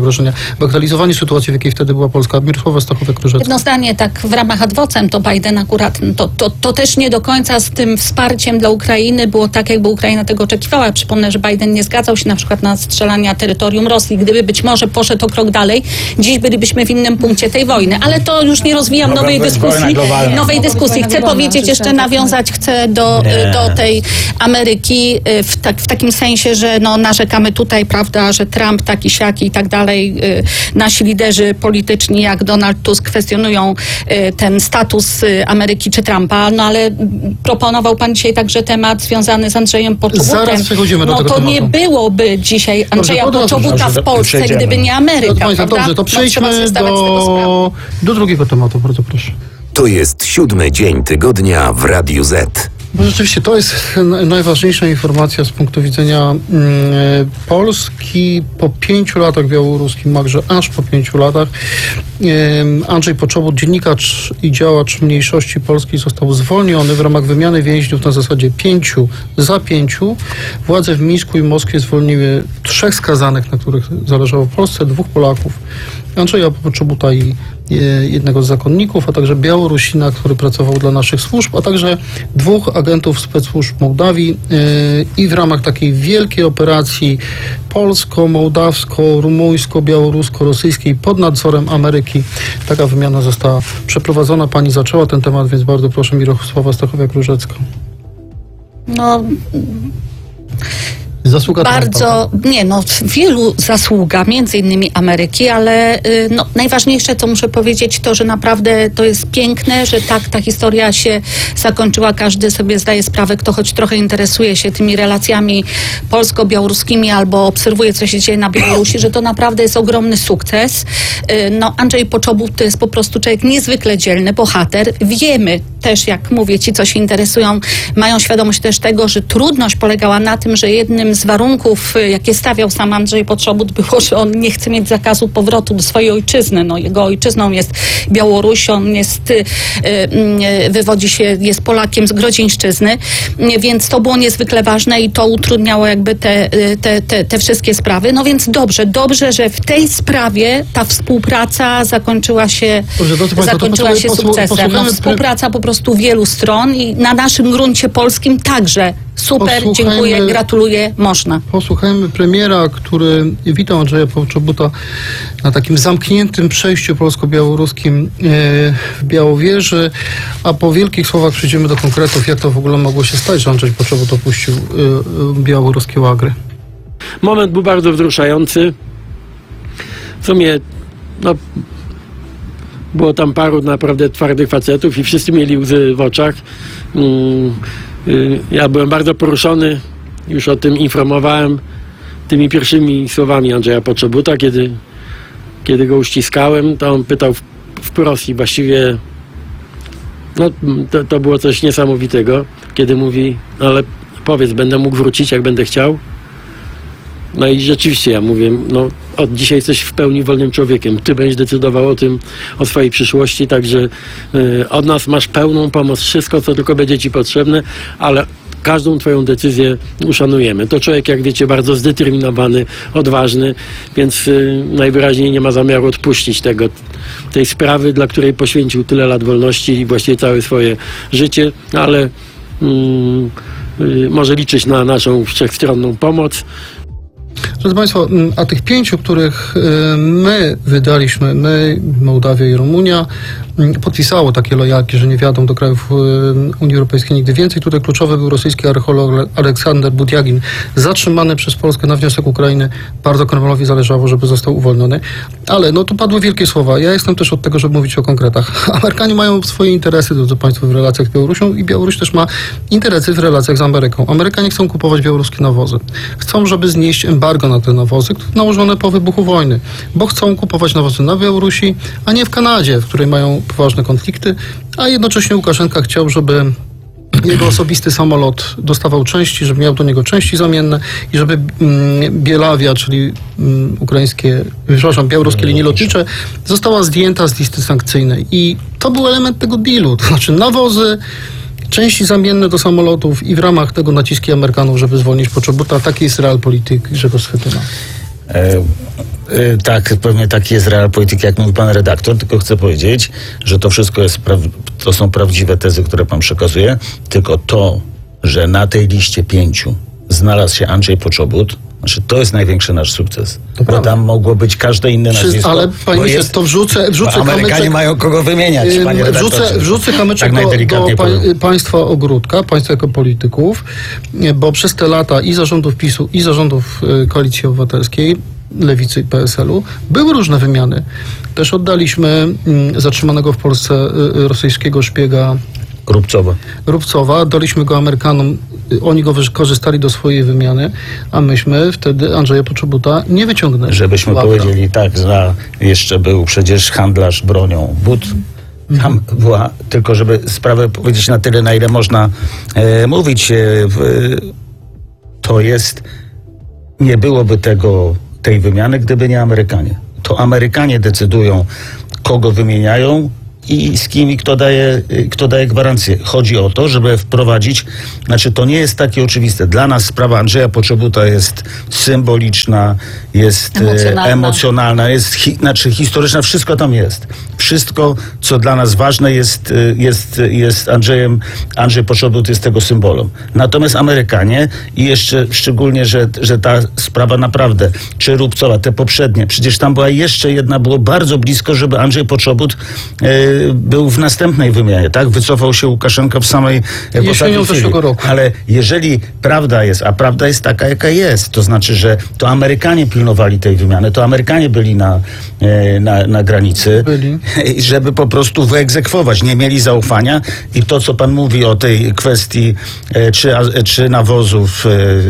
zagrożenia, bagatelizowanie sytuacji, w jakiej wtedy była Polska. Mirosława Stachowiak-Różecka. Jedno zdanie, tak w ramach adwocem, to Biden akurat, to też nie do końca z tym wsparciem dla Ukrainy było tak, jakby Ukraina tego oczekiwała. Przypomnę, że Biden nie zgadzał się na przykład na strzelania terytorium Rosji. Gdyby być może poszedł o krok dalej, dziś bylibyśmy w innym punkcie tej wojny. Ale to już nie rozwijam nowej dyskusji. Chcę powiedzieć, jeszcze nawiązać chcę do tej Ameryki w takim sensie, że narzekamy tutaj, prawda, że Trump taki, siaki i tak dalej. Nasi liderzy polityczni jak Donald Tusk kwestionują ten status Ameryki czy Trumpa, ale proponował pan dzisiaj także temat związany z Andrzejem Poczobutem. Zaraz przechodzimy do tego to tematu. nie byłoby dzisiaj Andrzeja Poczobuta w Polsce, gdyby nie Ameryka, Dobrze, to przejdźmy do drugiego tematu, bardzo proszę. To jest 7. dzień tygodnia w Radiu Z. Bo rzeczywiście to jest najważniejsza informacja z punktu widzenia Polski po 5 latach białoruskim, także aż po 5 latach. Andrzej Poczobut, dziennikarz i działacz mniejszości polskiej, został zwolniony w ramach wymiany więźniów na zasadzie 5 za 5. Władze w Mińsku i Moskwie zwolniły 3 skazanych, na których zależało Polsce, 2 Polaków, Andrzeja Poczobuta i jednego z zakonników, a także Białorusina, który pracował dla naszych służb, a także 2 agentów specłużb Mołdawii i w ramach takiej wielkiej operacji polsko-mołdawsko-rumuńsko-białorusko-rosyjskiej pod nadzorem Ameryki. Taka wymiana została przeprowadzona. Pani zaczęła ten temat, więc bardzo proszę, Mirosława Stachowiak-Różecką. Zasługa bardzo, wielu zasługa, między innymi Ameryki, ale najważniejsze, co muszę powiedzieć, to, że naprawdę to jest piękne, że tak ta historia się zakończyła. Każdy sobie zdaje sprawę, kto choć trochę interesuje się tymi relacjami polsko-białoruskimi albo obserwuje, co się dzieje na Białorusi, że to naprawdę jest ogromny sukces. Andrzej Poczobut to jest po prostu człowiek niezwykle dzielny, bohater. Wiemy też, jak mówię, ci, co się interesują, mają świadomość też tego, że trudność polegała na tym, że jednym z warunków, jakie stawiał sam Andrzej Poczobut, było, że on nie chce mieć zakazu powrotu do swojej ojczyzny. Jego ojczyzną jest Białoruś, on wywodzi się, jest Polakiem z Grodzieńszczyzny, więc to było niezwykle ważne i to utrudniało jakby te wszystkie sprawy. Więc dobrze, że w tej sprawie ta współpraca zakończyła się sukcesem. Współpraca po prostu wielu stron i na naszym gruncie polskim także. Super, dziękuję, gratuluję, można. Posłuchajmy premiera, który witał Andrzeja Poczobuta na takim zamkniętym przejściu polsko-białoruskim w Białowieży, a po wielkich słowach przejdziemy do konkretów, jak to w ogóle mogło się stać, że Andrzej Poczobut opuścił białoruskie łagry. Moment był bardzo wzruszający. W sumie, było tam paru naprawdę twardych facetów i wszyscy mieli łzy w oczach. Ja byłem bardzo poruszony, już o tym informowałem tymi pierwszymi słowami Andrzeja Poczobuta, kiedy go uściskałem, to on pytał wprost i właściwie to było coś niesamowitego, kiedy mówi, ale powiedz, będę mógł wrócić, jak będę chciał. I rzeczywiście ja mówię, od dzisiaj jesteś w pełni wolnym człowiekiem. Ty będziesz decydował o swojej przyszłości, także od nas masz pełną pomoc, wszystko, co tylko będzie ci potrzebne, ale każdą twoją decyzję uszanujemy. To człowiek, jak wiecie, bardzo zdeterminowany, odważny, więc najwyraźniej nie ma zamiaru odpuścić tej sprawy, dla której poświęcił tyle lat wolności i właściwie całe swoje życie, ale może liczyć na naszą wszechstronną pomoc. Drodzy Państwo, a tych 5, których my wydaliśmy, Mołdawia i Rumunia, podpisało takie lojalki, że nie wjadą do krajów Unii Europejskiej nigdy więcej. Tutaj kluczowy był rosyjski archeolog Aleksander Budjagin, zatrzymany przez Polskę na wniosek Ukrainy. Bardzo Kremlowi zależało, żeby został uwolniony. Ale tu padły wielkie słowa. Ja jestem też od tego, żeby mówić o konkretach. Amerykanie mają swoje interesy, drodzy Państwo, w relacjach z Białorusią i Białoruś też ma interesy w relacjach z Ameryką. Amerykanie chcą kupować białoruskie nawozy. Chcą, żeby znieść embargo na te nawozy, nałożone po wybuchu wojny, bo chcą kupować nawozy na Białorusi, a nie w Kanadzie, w której mają poważne konflikty, a jednocześnie Łukaszenka chciał, żeby jego osobisty samolot dostawał części, żeby miał do niego części zamienne i żeby Bielawia, czyli białoruskie linie lotnicze, została zdjęta z listy sankcyjnej. I to był element tego dealu, to znaczy nawozy, części zamienne do samolotów i w ramach tego naciski Amerykanów, żeby zwolnić Poczobuta. Taki jest realpolitik Grzegorz Schetyna. Tak, pewnie taki jest real polityki, jak mówi pan redaktor, tylko chcę powiedzieć, że to wszystko to są prawdziwe tezy, które pan przekazuje, tylko to, że na tej liście 5 znalazł się Andrzej Poczobut, znaczy to jest największy nasz sukces. Bo tam mogło być każde inne nazwisko. Ale panie ministrze, to wrzucę Amerykanie kamyczek, mają kogo wymieniać, panie redaktorze. Wrzucę kamyczek do państwa ogródka, państwa jako polityków, bo przez te lata i zarządów PiS-u, i zarządów Koalicji Obywatelskiej, Lewicy i PSL-u, były różne wymiany. Też oddaliśmy zatrzymanego w Polsce rosyjskiego szpiega Rubcowa, daliśmy go Amerykanom, oni go korzystali do swojej wymiany, a myśmy wtedy Andrzeja Poczobuta nie wyciągnęli. Żebyśmy powiedzieli tak, że jeszcze był przecież handlarz bronią But. Tam była, tylko żeby sprawę powiedzieć na tyle, na ile można mówić, to jest, nie byłoby tej wymiany, gdyby nie Amerykanie. To Amerykanie decydują, kogo wymieniają i z kim i kto daje gwarancję. Chodzi o to, żeby wprowadzić, znaczy to nie jest takie oczywiste. Dla nas sprawa Andrzeja Poczobuta jest symboliczna, jest emocjonalna, jest historyczna, wszystko tam jest. Wszystko, co dla nas ważne jest Andrzej Poczobut jest tego symbolem. Natomiast Amerykanie i jeszcze szczególnie, że ta sprawa naprawdę, czy Rubcowa, te poprzednie, przecież tam była jeszcze jedna, było bardzo blisko, żeby Andrzej Poczobut był w następnej wymianie, tak? Wycofał się Łukaszenka w samej jesienią zeszłego roku. Ale jeżeli prawda jest, a prawda jest taka, jaka jest, to znaczy, że to Amerykanie pilnowali tej wymiany, to Amerykanie byli na granicy, żeby po prostu wyegzekwować. Nie mieli zaufania i to, co pan mówi o tej kwestii czy nawozów,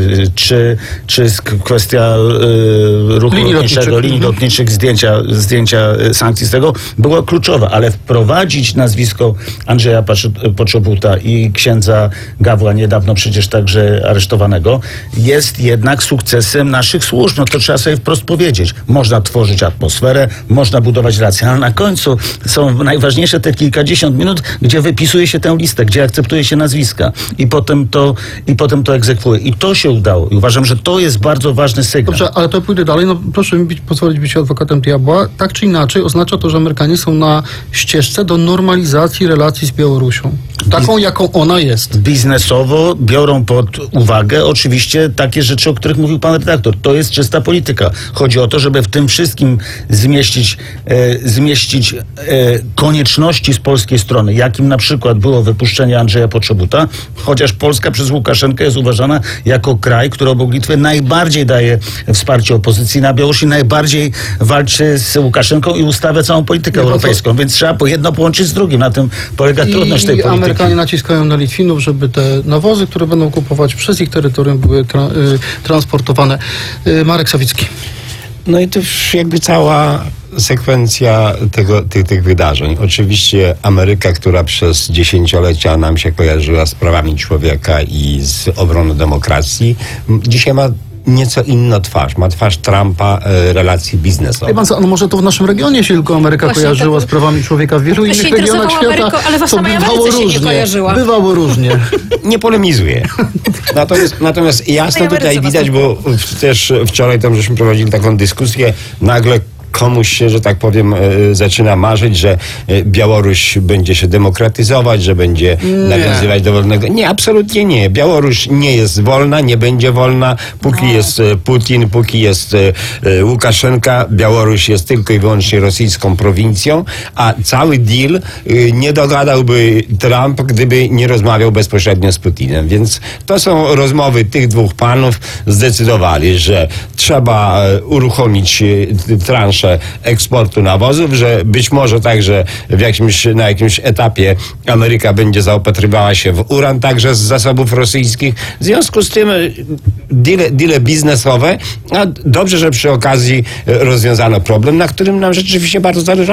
czy kwestia ruchu lotniczego, linii lotniczych, zdjęcia sankcji z tego, było kluczowe, ale wprowadzić nazwisko Andrzeja Poczobuta i księdza Gawła, niedawno przecież także aresztowanego, jest jednak sukcesem naszych służb. No to trzeba sobie wprost powiedzieć. Można tworzyć atmosferę, można budować relacje, ale na końcu są najważniejsze te kilkadziesiąt minut, gdzie wypisuje się tę listę, gdzie akceptuje się nazwiska i potem to egzekwuje. I to się udało. I uważam, że to jest bardzo ważny sygnał. Dobrze, ale to pójdę dalej. No proszę mi pozwolić być adwokatem diabła. Tak czy inaczej oznacza to, że Amerykanie są na ścieżce do normalizacji relacji z Białorusią. Taką, jaką ona jest. Biznesowo biorą pod uwagę oczywiście takie rzeczy, o których mówił pan redaktor. To jest czysta polityka. Chodzi o to, żeby w tym wszystkim zmieścić konieczności z polskiej strony, jakim na przykład było wypuszczenie Andrzeja Poczobuta, chociaż Polska przez Łukaszenkę jest uważana jako kraj, który obok Litwy najbardziej daje wsparcie opozycji na Białorusi, najbardziej walczy z Łukaszenką i ustawia całą politykę europejską, więc trzeba jedno połączyć z drugim. Na tym polega trudność tej polityki. Amerykanie naciskają na Litwinów, żeby te nawozy, które będą kupować przez ich terytorium, były transportowane. Marek Sawicki. No i to już jakby cała sekwencja tych wydarzeń. Oczywiście Ameryka, która przez dziesięciolecia nam się kojarzyła z prawami człowieka i z obroną demokracji, dzisiaj ma nieco inną twarz. Ma twarz Trumpa relacji biznesowych. No może to w naszym regionie się tylko Ameryka kojarzyła z prawami człowieka. W wielu innych regionach świata ale w samej Ameryce się nie kojarzyła. Bywało różnie. Nie polemizuję. Natomiast jasno tutaj widać, bo też wczoraj tam żeśmy prowadzili taką dyskusję, nagle komuś się, że tak powiem, zaczyna marzyć, że Białoruś będzie się demokratyzować, że będzie nawiązywać do wolnego. Nie, absolutnie nie. Białoruś nie jest wolna, nie będzie wolna. Póki jest Putin, póki jest Łukaszenka, Białoruś jest tylko i wyłącznie rosyjską prowincją, a cały deal nie dogadałby Trump, gdyby nie rozmawiał bezpośrednio z Putinem. Więc to są rozmowy tych dwóch panów. Zdecydowali, że trzeba uruchomić transzę eksportu nawozów, że być może także na jakimś etapie Ameryka będzie zaopatrywała się w uran także z zasobów rosyjskich. W związku z tym deale biznesowe, a dobrze, że przy okazji rozwiązano problem, na którym nam rzeczywiście bardzo zależało.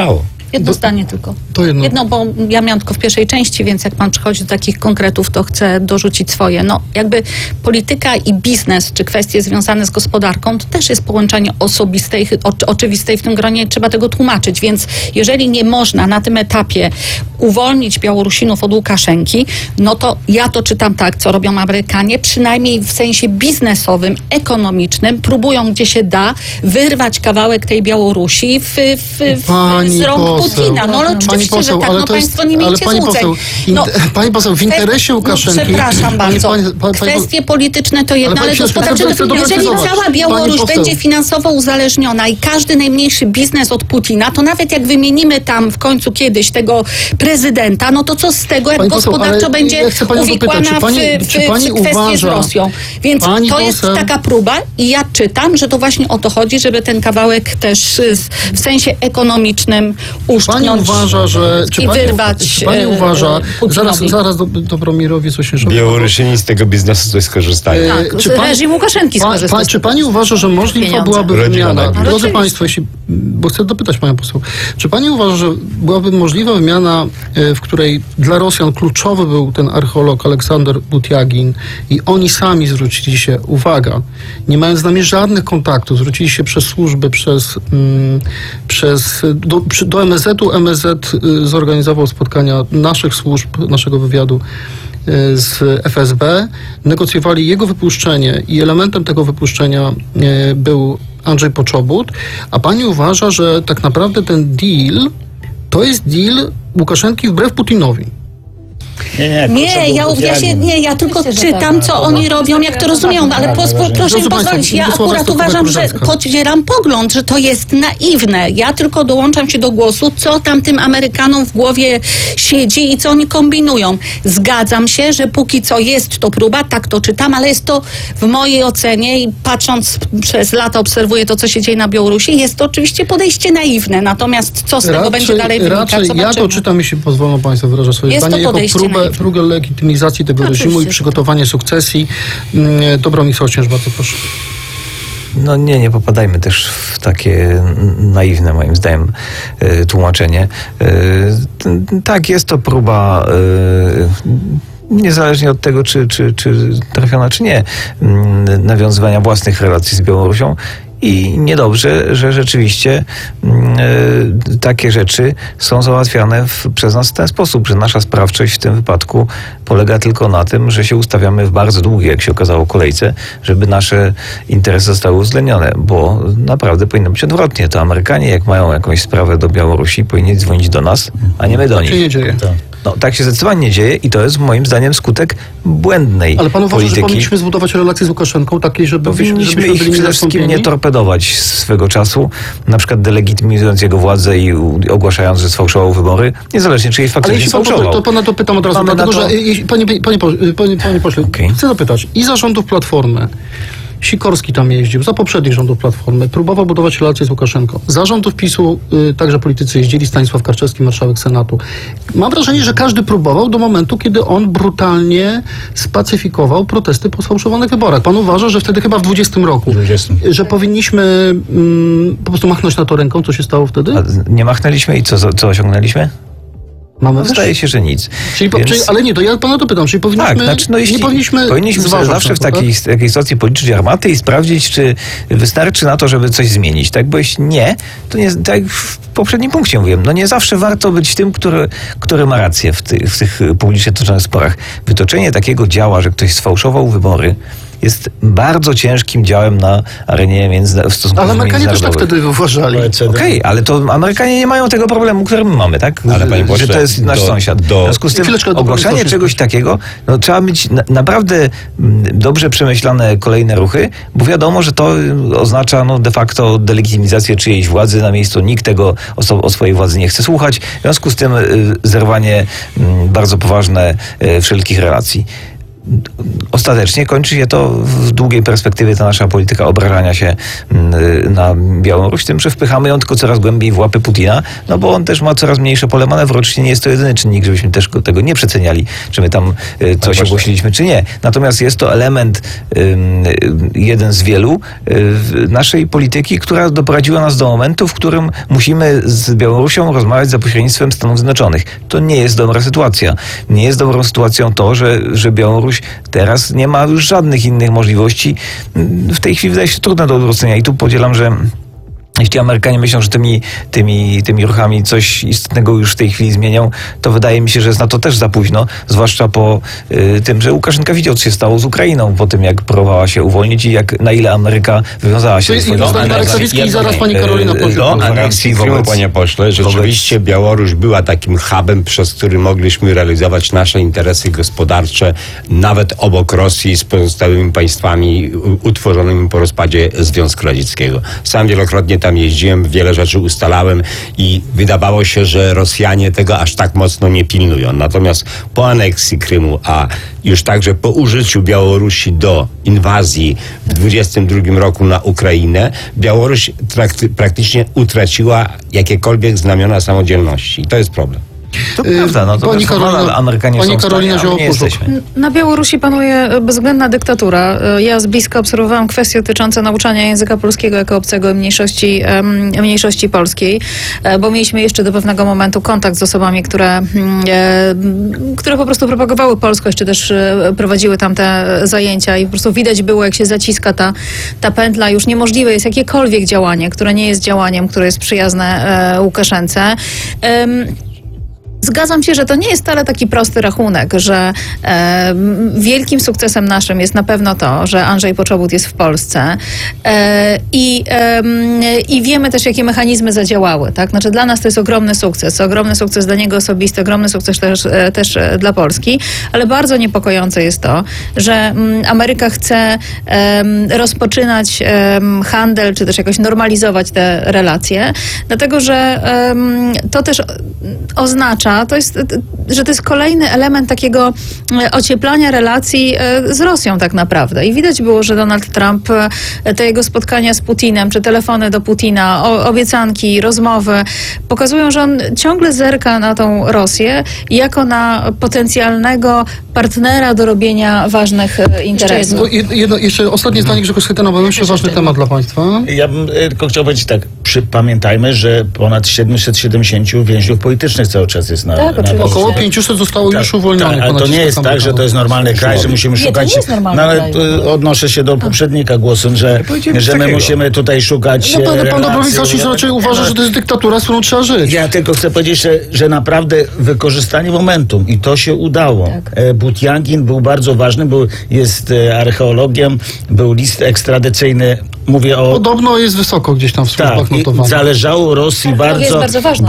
Jedno zdanie tylko. To jedno. Bo ja miałam tylko w pierwszej części, więc jak pan przychodzi do takich konkretów, to chcę dorzucić swoje. No jakby polityka i biznes, czy kwestie związane z gospodarką, to też jest połączenie osobiste i oczywiste i w tym gronie trzeba tego tłumaczyć. Więc jeżeli nie można na tym etapie uwolnić Białorusinów od Łukaszenki, no to ja to czytam tak, co robią Amerykanie, przynajmniej w sensie biznesowym, ekonomicznym, próbują gdzie się da wyrwać kawałek tej Białorusi z rąk Putina. No ale oczywiście, że tak, no państwo nie miejcie złudzeń. Pani poseł, w interesie Łukaszenki... przepraszam bardzo. Kwestie polityczne to jedno, ale gospodarcze to jeżeli cała Białoruś będzie finansowo uzależniona i każdy najmniejszy biznes od Putina, to nawet jak wymienimy tam w końcu kiedyś tego prezydenta, no to co z tego, jak gospodarczo będzie uwikłana w kwestię z Rosją. Więc to jest taka próba i ja czytam, że to właśnie o to chodzi, żeby ten kawałek też w sensie ekonomicznym uszczknąć i wyrwać. Czy pani uważa, zaraz Dobromirowi Sośnierzowi. Białorusini z tego biznesu coś skorzystają. Reżim Łukaszenki skorzysta. Czy pani uważa, że możliwa byłaby wymiana? Drodzy państwo, bo chcę dopytać panią poseł, czy pani uważa, że byłaby możliwa wymiana, w której dla Rosjan kluczowy był ten archeolog Aleksander Butiagin i oni sami zwrócili się, uwaga, nie mając z nami żadnych kontaktów, zwrócili się przez służby, do MSZ-u. MSZ zorganizował spotkania naszych służb, naszego wywiadu z FSB, negocjowali jego wypuszczenie i elementem tego wypuszczenia był Andrzej Poczobut, a pani uważa, że tak naprawdę ten deal to jest deal Łukaszenki wbrew Putinowi? Ja tylko czytam, co oni robią, jak to rozumieją, ale proszę mi pozwolić, ja akurat uważam, że podzielam pogląd, że to jest naiwne. Ja tylko dołączam się do głosu, co tam tym Amerykanom w głowie siedzi i co oni kombinują. Zgadzam się, że póki co jest to próba, tak to czytam, ale jest to w mojej ocenie i patrząc przez lata obserwuję to, co się dzieje na Białorusi, jest to oczywiście podejście naiwne, natomiast co z tego będzie dalej wynikać, zobaczymy. Ja to czytam, jeśli pozwolą państwo wyrażać swoje zdanie, jako próbę legitymizacji tego reżimu i przygotowanie sukcesji. Dobromir Sośnierz, bardzo proszę. No nie popadajmy też w takie naiwne, moim zdaniem, tłumaczenie. Tak, jest to próba, niezależnie od tego, czy trafiona, czy nie, nawiązywania własnych relacji z Białorusią. I niedobrze, że rzeczywiście takie rzeczy są załatwiane przez nas w ten sposób, że nasza sprawczość w tym wypadku polega tylko na tym, że się ustawiamy w bardzo długiej, jak się okazało, kolejce, żeby nasze interesy zostały uwzględnione, bo naprawdę powinno być odwrotnie. To Amerykanie, jak mają jakąś sprawę do Białorusi, powinni dzwonić do nas, a nie my do nich. To się nie dzieje. No, tak się zdecydowanie nie dzieje i to jest moim zdaniem skutek błędnej polityki. Ale pan uważa, że powinniśmy zbudować relacje z Łukaszenką takiej, żeby powinniśmy ich przede wszystkim nie torpedować swego czasu, na przykład delegitymizując jego władzę i ogłaszając, że sfałszował wybory, niezależnie czy je faktycznie sfałszował. Ale to pana to pytam od razu, dlatego że panie pośle, chcę zapytać i zarządów Platformy, Sikorski tam jeździł, za poprzednich rządów Platformy, próbował budować relacje z Łukaszenką. Za rządów PiS-u także politycy jeździli, Stanisław Karczewski, marszałek Senatu. Mam wrażenie, że każdy próbował do momentu, kiedy on brutalnie spacyfikował protesty po sfałszowanych wyborach. Pan uważa, że wtedy chyba w 20 roku, że powinniśmy po prostu machnąć na to ręką, co się stało wtedy? A nie machnęliśmy i co osiągnęliśmy? Zdaje się, że nic. Ale nie, to ja pana to pytam, czyli powinniśmy zawsze w takiej sytuacji policzyć armaty i sprawdzić, czy wystarczy na to, żeby coś zmienić. Tak, bo jeśli nie, to nie, tak jak w poprzednim punkcie mówiłem, no nie zawsze warto być tym, który ma rację w tych publicznie toczonych sporach. Wytoczenie takiego działa, że ktoś sfałszował wybory, jest bardzo ciężkim działem na arenie w stosunku Ale Amerykanie też tak wtedy uważali. Okej, ale to Amerykanie nie mają tego problemu, który my mamy, tak? Ale panie pośle, że to jest nasz sąsiad. W związku z tym ogłaszanie czegoś takiego, no trzeba mieć naprawdę dobrze przemyślane kolejne ruchy, bo wiadomo, że to oznacza de facto delegitymizację czyjejś władzy na miejscu. Nikt tego o swojej władzy nie chce słuchać. W związku z tym zerwanie bardzo poważne wszelkich relacji. ostatecznie kończy się to w długiej perspektywie, ta nasza polityka obrażania się na Białoruś, tym, że wpychamy ją tylko coraz głębiej w łapy Putina, no bo on też ma coraz mniejsze pole manewru. Oczywiście nie jest to jedyny czynnik, żebyśmy też tego nie przeceniali, czy my tam coś ogłosiliśmy, czy nie. Natomiast jest to element, jeden z wielu naszej polityki, która doprowadziła nas do momentu, w którym musimy z Białorusią rozmawiać za pośrednictwem Stanów Zjednoczonych. To nie jest dobra sytuacja. Nie jest dobrą sytuacją to, że Białoruś teraz nie ma już żadnych innych możliwości. W tej chwili wydaje się trudne do odwrócenia i tu podzielam, że jeśli Amerykanie myślą, że tymi ruchami coś istotnego już w tej chwili zmienią, to wydaje mi się, że jest na to też za późno, zwłaszcza po tym, że Łukaszenka widział, co się stało z Ukrainą, po tym, jak próbowała się uwolnić i na ile Ameryka wywiązała się ze swojego... I zaraz pani Karolina powie. Do aneksji Krymu, panie pośle, rzeczywiście Białoruś była takim hubem, przez który mogliśmy realizować nasze interesy gospodarcze, nawet obok Rosji z pozostałymi państwami utworzonymi po rozpadzie Związku Radzieckiego. Sam wielokrotnie tam jeździłem, wiele rzeczy ustalałem i wydawało się, że Rosjanie tego aż tak mocno nie pilnują. Natomiast po aneksji Krymu, a już także po użyciu Białorusi do inwazji w 2022 roku na Ukrainę, Białoruś praktycznie utraciła jakiekolwiek znamiona samodzielności. I to jest problem. To prawda, no to Pani Karolina Zioło-Puszczuk. Na Białorusi panuje bezwzględna dyktatura. Ja z bliska obserwowałam kwestie dotyczące nauczania języka polskiego jako obcego mniejszości polskiej, bo mieliśmy jeszcze do pewnego momentu kontakt z osobami, które po prostu propagowały polskość, czy też prowadziły tam te zajęcia i po prostu widać było, jak się zaciska ta pętla. Już niemożliwe jest jakiekolwiek działanie, które nie jest działaniem, które jest przyjazne Łukaszence. Zgadzam się, że to nie jest wcale taki prosty rachunek, że wielkim sukcesem naszym jest na pewno to, że Andrzej Poczobut jest w Polsce i wiemy też, jakie mechanizmy zadziałały. Tak? Znaczy, dla nas to jest ogromny sukces dla niego osobisty, ogromny sukces też dla Polski, ale bardzo niepokojące jest to, że Ameryka chce rozpoczynać handel, czy też jakoś normalizować te relacje, dlatego, że to też oznacza, że to jest kolejny element takiego ocieplania relacji z Rosją tak naprawdę. I widać było, że Donald Trump, te jego spotkania z Putinem, czy telefony do Putina, obiecanki, rozmowy, pokazują, że on ciągle zerka na tą Rosję jako na potencjalnego partnera do robienia ważnych interesów. Jeszcze ostatnie zdanie, Grzegorz Schetyna, bo jeszcze ważny temat dla państwa. Ja bym tylko chciał powiedzieć tak, pamiętajmy, że ponad 770 więźniów politycznych cały czas jest na Około 500 zostało już uwolnionych. Ale to nie jest tak, że to jest normalny kraj, że musimy szukać... to nie jest normalny kraj. Odnoszę się do poprzednika głosem, że my musimy tutaj szukać Pan Dobrowicz raczej uważa, że to jest dyktatura, z którą trzeba żyć. Ja tylko chcę powiedzieć, że naprawdę wykorzystanie momentum i to się udało. Tak. Butiangin był bardzo ważny, jest archeologiem, był list ekstradycyjny. Mówię o... Podobno jest wysoko gdzieś tam w służbach notowany. Zależało Rosji bardzo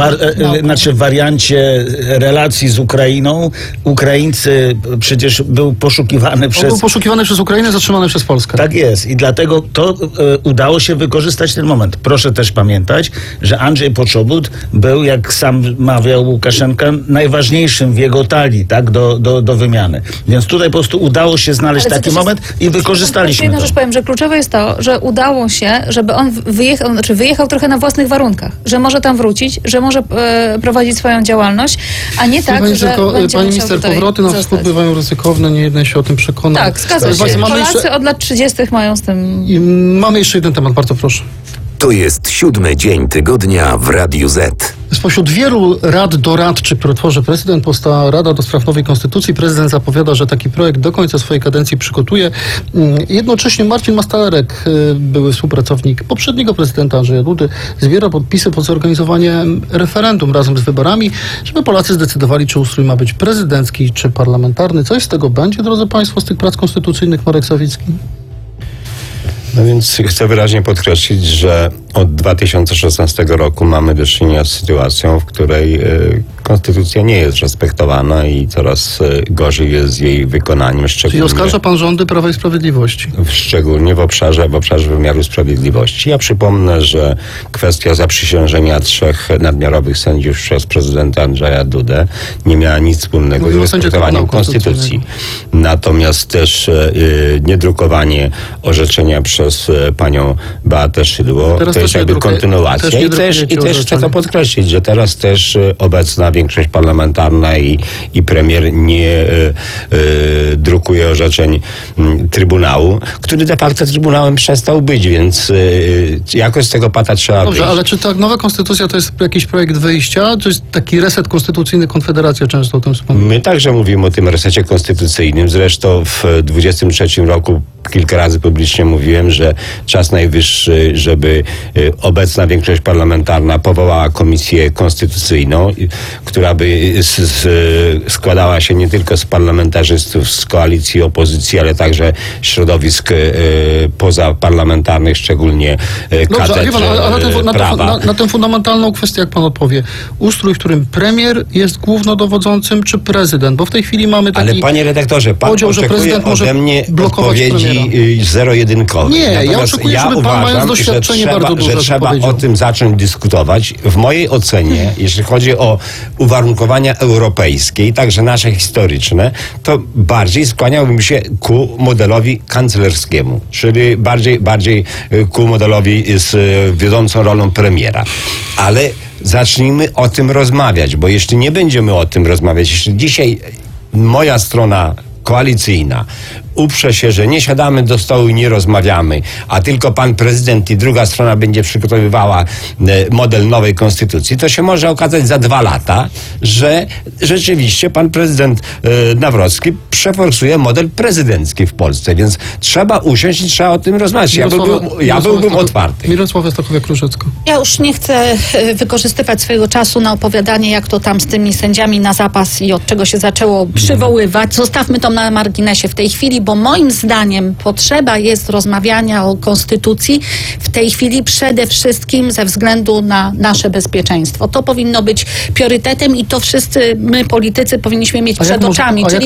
w wariancie relacji z Ukrainą. Ukraińcy przecież był poszukiwany przez Ukrainę, zatrzymany przez Polskę. Tak jest. I dlatego to udało się wykorzystać ten moment. Proszę też pamiętać, że Andrzej Poczobut był, jak sam mawiał Łukaszenka, najważniejszym w jego talii, tak, do wymiany. Więc tutaj po prostu udało się znaleźć taki moment i wykorzystaliśmy to. Jedną rzecz powiem, że kluczowe jest to, że udało się, żeby on wyjechał trochę na własnych warunkach, że może tam wrócić, że może prowadzić swoją działalność, a nie tak, że będzie Pani minister, powroty na wschód bywają ryzykowne, nie jeden się o tym przekona. Tak, zgadza się. Polacy od lat 30. mają z tym... I mamy jeszcze jeden temat, bardzo proszę. To jest 7. dzień tygodnia w Radiu Z. Spośród wielu rad doradczych, które tworzy prezydent, powstała Rada do Spraw Nowej Konstytucji. Prezydent zapowiada, że taki projekt do końca swojej kadencji przygotuje. Jednocześnie Marcin Mastalerek, były współpracownik poprzedniego prezydenta Andrzeja Dudy, zbiera podpisy pod zorganizowanie referendum razem z wyborami, żeby Polacy zdecydowali, czy ustrój ma być prezydencki, czy parlamentarny. Coś z tego będzie, drodzy państwo, z tych prac konstytucyjnych, Marek Sawicki? No więc chcę wyraźnie podkreślić, że od 2016 roku mamy do czynienia z sytuacją, w której konstytucja nie jest respektowana i coraz gorzej jest z jej wykonaniem, Czyli oskarża pan rządy Prawa i Sprawiedliwości? Szczególnie w obszarze wymiaru sprawiedliwości. Ja przypomnę, że kwestia zaprzysiężenia 3 nadmiarowych sędziów przez prezydenta Andrzeja Dudę nie miała nic wspólnego z respektowaniem konstytucji. Natomiast też niedrukowanie orzeczenia przez panią Beatę Szydło to jest jakby kontynuacja. I też chcę to podkreślić, że teraz też obecna większość parlamentarna i premier nie drukuje orzeczeń Trybunału, który de facto Trybunałem przestał być, więc jakoś z tego pata trzeba wyjść. Ale czy ta nowa konstytucja to jest jakiś projekt wyjścia? To jest taki reset konstytucyjny, Konfederacja często o tym wspomina. My także mówimy o tym resecie konstytucyjnym. Zresztą w 2023 roku kilka razy publicznie mówiłem, że czas najwyższy, żeby obecna większość parlamentarna powołała komisję konstytucyjną, która by składała się nie tylko z parlamentarzystów z koalicji i opozycji, ale także środowisk pozaparlamentarnych, szczególnie katedr prawa. Na tę fundamentalną kwestię, jak pan odpowie? Ustrój, w którym premier jest głównodowodzącym, czy prezydent? Bo w tej chwili mamy taki... Ale panie redaktorze, pan podział, że prezydent może ode mnie blokować odpowiedzi zero-jedynkowej. Nie, ja oczekuję, żeby pan, mając doświadczenie bardzo duże, że trzeba o tym zacząć dyskutować. W mojej ocenie, jeśli chodzi o uwarunkowania europejskie i także nasze historyczne, to bardziej skłaniałbym się ku modelowi kanclerskiemu, czyli bardziej ku modelowi z wiodącą rolą premiera. Ale zacznijmy o tym rozmawiać, bo jeśli nie będziemy o tym rozmawiać, jeśli dzisiaj moja strona koalicyjna uprze się, że nie siadamy do stołu i nie rozmawiamy, a tylko pan prezydent i druga strona będzie przygotowywała model nowej konstytucji, to się może okazać za 2 lata, że rzeczywiście pan prezydent Nawrocki przeforsuje model prezydencki w Polsce, więc trzeba usiąść i trzeba o tym rozmawiać. Ja byłbym otwarty. Mirosława Stachowiak-Różecka. Ja już nie chcę wykorzystywać swojego czasu na opowiadanie, jak to tam z tymi sędziami na zapas i od czego się zaczęło przywoływać. Zostawmy to na marginesie w tej chwili, bo moim zdaniem potrzeba jest rozmawiania o konstytucji w tej chwili przede wszystkim ze względu na nasze bezpieczeństwo. To powinno być priorytetem i to wszyscy my, politycy, powinniśmy mieć przed oczami. Czyli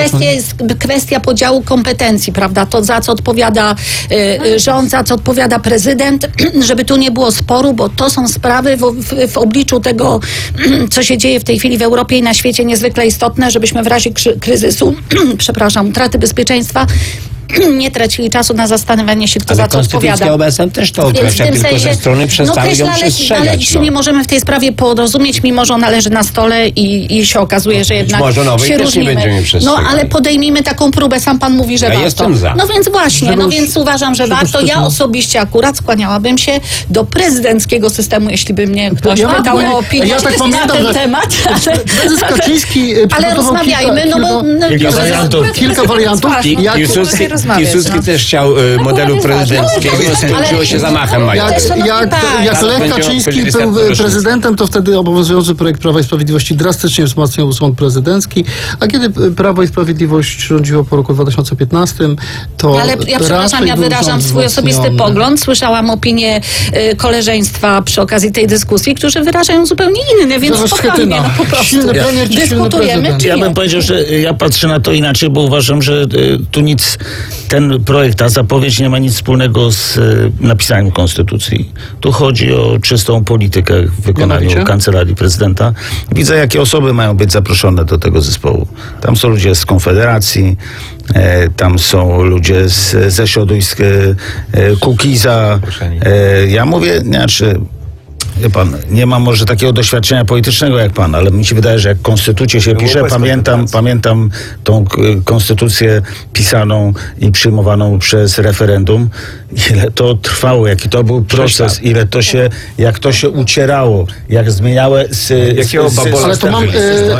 kwestia podziału kompetencji, prawda? To, za co odpowiada rząd, za co odpowiada prezydent, żeby tu nie było sporu, bo to są sprawy w obliczu tego, co się dzieje w tej chwili w Europie i na świecie, niezwykle istotne, żebyśmy w razie kryzysu, utraty bezpieczeństwa nie tracili czasu na zastanawianie się, kto za co odpowiada. Konstytucja obecna też to określa, tylko ze strony przestały ją przestrzegać. Ale się nie możemy w tej sprawie porozumieć, mimo że ona leży na stole i się okazuje, że jednak może nowej się też różnimy. nie będziemy przestrzegali. Ale podejmijmy taką próbę, sam pan mówi, że warto. Jestem za. No więc właśnie, więc uważam, że warto. Ja osobiście akurat skłaniałabym się do prezydenckiego systemu, jeśli by mnie ktoś pytał o opinię na ten temat. Prezes Kaczyński ale rozmawiajmy, kilka wariantów. Piłsudski też chciał modelu prezydenckiego, skończyło się zamachem majowym. Jak Lech Kaczyński był prezydentem, to wtedy obowiązujący projekt Prawa i Sprawiedliwości drastycznie wzmacniał sąd prezydencki, a kiedy Prawo i Sprawiedliwość rządziło po roku 2015, to... Ale ja przepraszam, ja wyrażam swój osobisty pogląd. Słyszałam opinię koleżeństwa przy okazji tej dyskusji, którzy wyrażają zupełnie inny, więc spokojnie, po prostu dyskutujemy. Ja bym powiedział, że ja patrzę na to inaczej, bo uważam, że tu ten projekt, ta zapowiedź nie ma nic wspólnego z napisaniem konstytucji. Tu chodzi o czystą politykę w wykonaniu Kancelarii Prezydenta. Widzę, jakie osoby mają być zaproszone do tego zespołu. Tam są ludzie z Konfederacji, tam są ludzie ze środowisk Kukiza. Ja mówię, wie pan, nie mam może takiego doświadczenia politycznego jak pan, ale mi się wydaje, że jak konstytucję się pisze, pamiętam tą konstytucję pisaną i przyjmowaną przez referendum, ile to trwało, jaki to był proces, jak to się ucierało, jak zmieniały ale to mam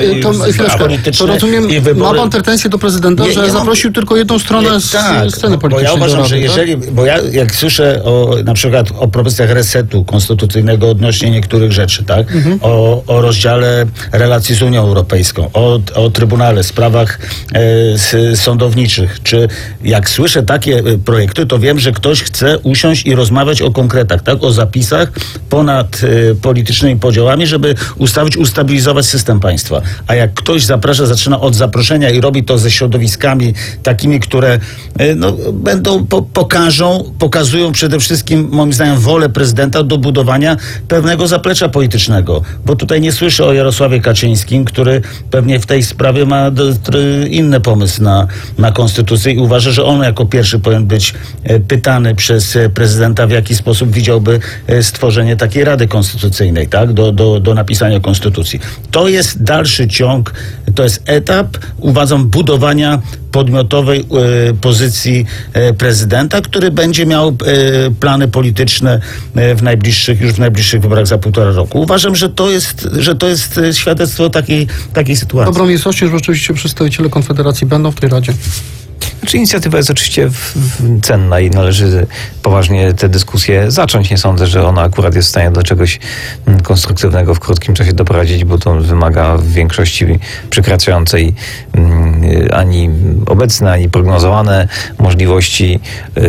to rozumiem, ma pan pretensje do prezydenta, że zaprosił tylko jedną stronę z sceny politycznej. Bo ja uważam, że jak słyszę na przykład o propozycjach resetu konstytucyjnego odnośnie niektórych rzeczy, tak? O rozdziale relacji z Unią Europejską, o Trybunale, sprawach sądowniczych. Czy jak słyszę takie projekty, to wiem, że ktoś chce usiąść i rozmawiać o konkretach, tak? O zapisach ponad politycznymi podziałami, żeby ustabilizować system państwa. A jak ktoś zaczyna od zaproszenia i robi to ze środowiskami takimi, które będą pokazują przede wszystkim, moim zdaniem, wolę prezydenta do budowania pewnego zaplecza politycznego. Bo tutaj nie słyszę o Jarosławie Kaczyńskim, który pewnie w tej sprawie ma inny pomysł na konstytucję i uważa, że on jako pierwszy powinien być pytany przez prezydenta, w jaki sposób widziałby stworzenie takiej Rady Konstytucyjnej, tak? Do napisania konstytucji. To jest dalszy ciąg, to jest etap, uważam, budowania podmiotowej pozycji prezydenta, który będzie miał plany polityczne w najbliższych wyborach za 1,5 roku. Uważam, że to jest świadectwo takiej sytuacji. Dobromir Sośnierz, rzeczywiście przedstawiciele Konfederacji będą w tej Radzie. Znaczy, inicjatywa jest oczywiście cenna i należy poważnie te dyskusje zacząć. Nie sądzę, że ona akurat jest w stanie do czegoś konstruktywnego w krótkim czasie doprowadzić, bo to wymaga w większości przekraczającej ani obecne, ani prognozowane możliwości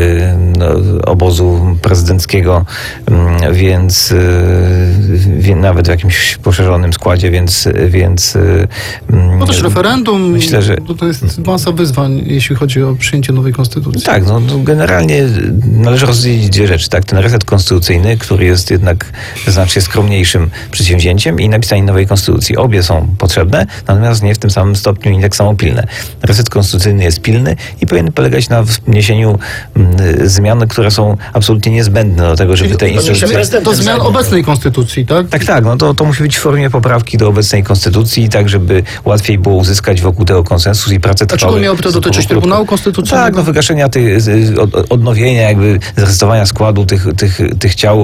obozu prezydenckiego, więc nawet w jakimś poszerzonym składzie, więc no też referendum, myślę, że to jest masa wyzwań, jeśli chodzi o przyjęcie nowej konstytucji. Tak, generalnie należy rozdzielić dwie rzeczy, tak? Ten reset konstytucyjny, który jest jednak znacznie skromniejszym przedsięwzięciem, i napisanie nowej konstytucji. Obie są potrzebne, natomiast nie w tym samym stopniu i tak samo pilne. Reset konstytucyjny jest pilny i powinien polegać na wniesieniu zmian, które są absolutnie niezbędne do tego, żeby te instytucje... Do zmian obecnej konstytucji, tak? Tak, to musi być w formie poprawki do obecnej konstytucji, tak żeby łatwiej było uzyskać wokół tego konsensus i pracę trwały. A czego miałoby to dotyczyć? Trybunału Konstytucyjnego? Tak, wygaszenia odnowienia, jakby zrestowania składu tych ciał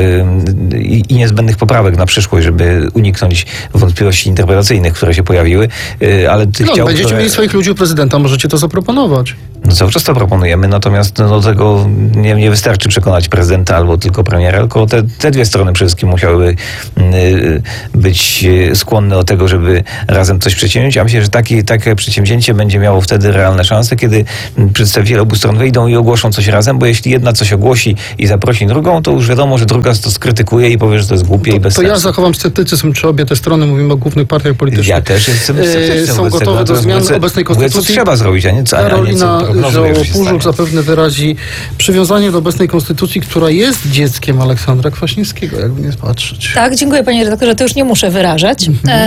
i niezbędnych poprawek na przyszłość, żeby uniknąć wątpliwości interpretacyjnych, które się pojawiły, ale tych ciał, będziecie mieli swoich ludzi u prezydenta, możecie to zaproponować. Cały czas to proponujemy, natomiast do tego nie wystarczy przekonać prezydenta albo tylko premiera, tylko te dwie strony przede wszystkim musiałyby być skłonne do tego, żeby razem coś przedsięwziąć. Ja myślę, że takie przedsięwzięcie będzie miało wtedy realne szanse, kiedy przedstawiciele obu stron wyjdą i ogłoszą coś razem, bo jeśli jedna coś ogłosi i zaprosi drugą, to już wiadomo, że druga to skrytykuje i powie, że to jest głupie i bez sensu. To ja zachowam sceptycyzm, czy obie te strony, mówimy o głównych partiach politycznych. Ja też jestem sceptyczny. Są gotowe do zmian obecnej konstytucji. Co trzeba zrobić, a nie co Pużuk zapewne wyrazi przywiązanie do obecnej konstytucji, która jest dzieckiem Aleksandra Kwaśniewskiego, jakby nie patrzeć. Tak, dziękuję panie redaktorze, to już nie muszę wyrażać.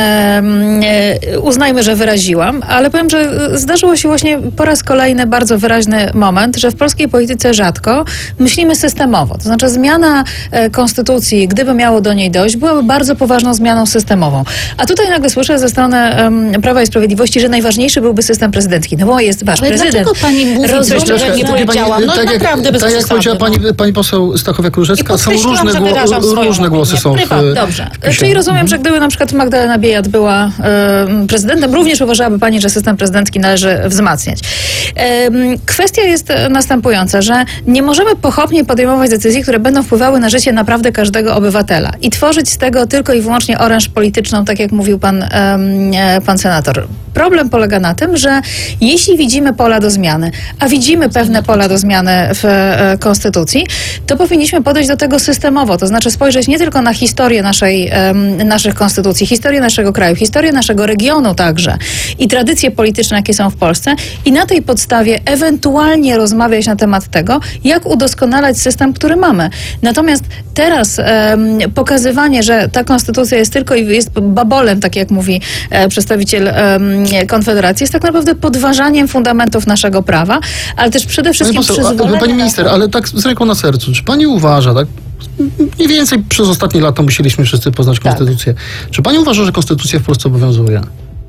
Uznajmy, że wyraziłam, ale powiem, że zdarzyło się właśnie po raz kolejny bardzo wyraźny moment, że w polskiej polityce rzadko myślimy systemowo. To znaczy zmiana konstytucji, gdyby miało do niej dojść, byłaby bardzo poważną zmianą systemową. A tutaj nagle słyszę ze strony Prawa i Sprawiedliwości, że najważniejszy byłby system prezydencki. No bo jest wasz prezydent. Dlaczego pani mówi, że nie powiedziałam? No naprawdę bez przesady. Jak powiedziała pani poseł Stachowiak-Różecka, są różne głosy są Dobrze. Czyli rozumiem, że gdyby na przykład Magdalena Biejat była prezydentem, również uważałaby pani, że system prezydencki należy wzmacniać. Kwestia jest następująca, że nie możemy pochopnie podejmować decyzji, które będą wpływały na życie naprawdę każdego obywatela i tworzyć z tego tylko i wyłącznie oręż polityczną, tak jak mówił pan senator. Problem polega na tym, że jeśli widzimy pola do zmiany, a widzimy pewne pola do zmiany w konstytucji, to powinniśmy podejść do tego systemowo, to znaczy spojrzeć nie tylko na historię naszych konstytucji, historię naszego kraju, historię naszego regionu także i tradycje polityczne, jakie są w Polsce, i na tej podstawie ewentualnie rozmawiać na temat tego, jak udoskonalać system, który mamy. Natomiast teraz pokazywanie, że ta konstytucja jest tylko i jest babolem, tak jak mówi przedstawiciel Konfederacji, jest tak naprawdę podważaniem fundamentów naszego prawa, ale też przede wszystkim przyzwoleniem... Pani minister, ale tak z ręką na sercu, czy pani uważa, tak? Mniej więcej przez ostatnie lata musieliśmy wszyscy poznać konstytucję. Tak. Czy pani uważa, że konstytucja w Polsce obowiązuje?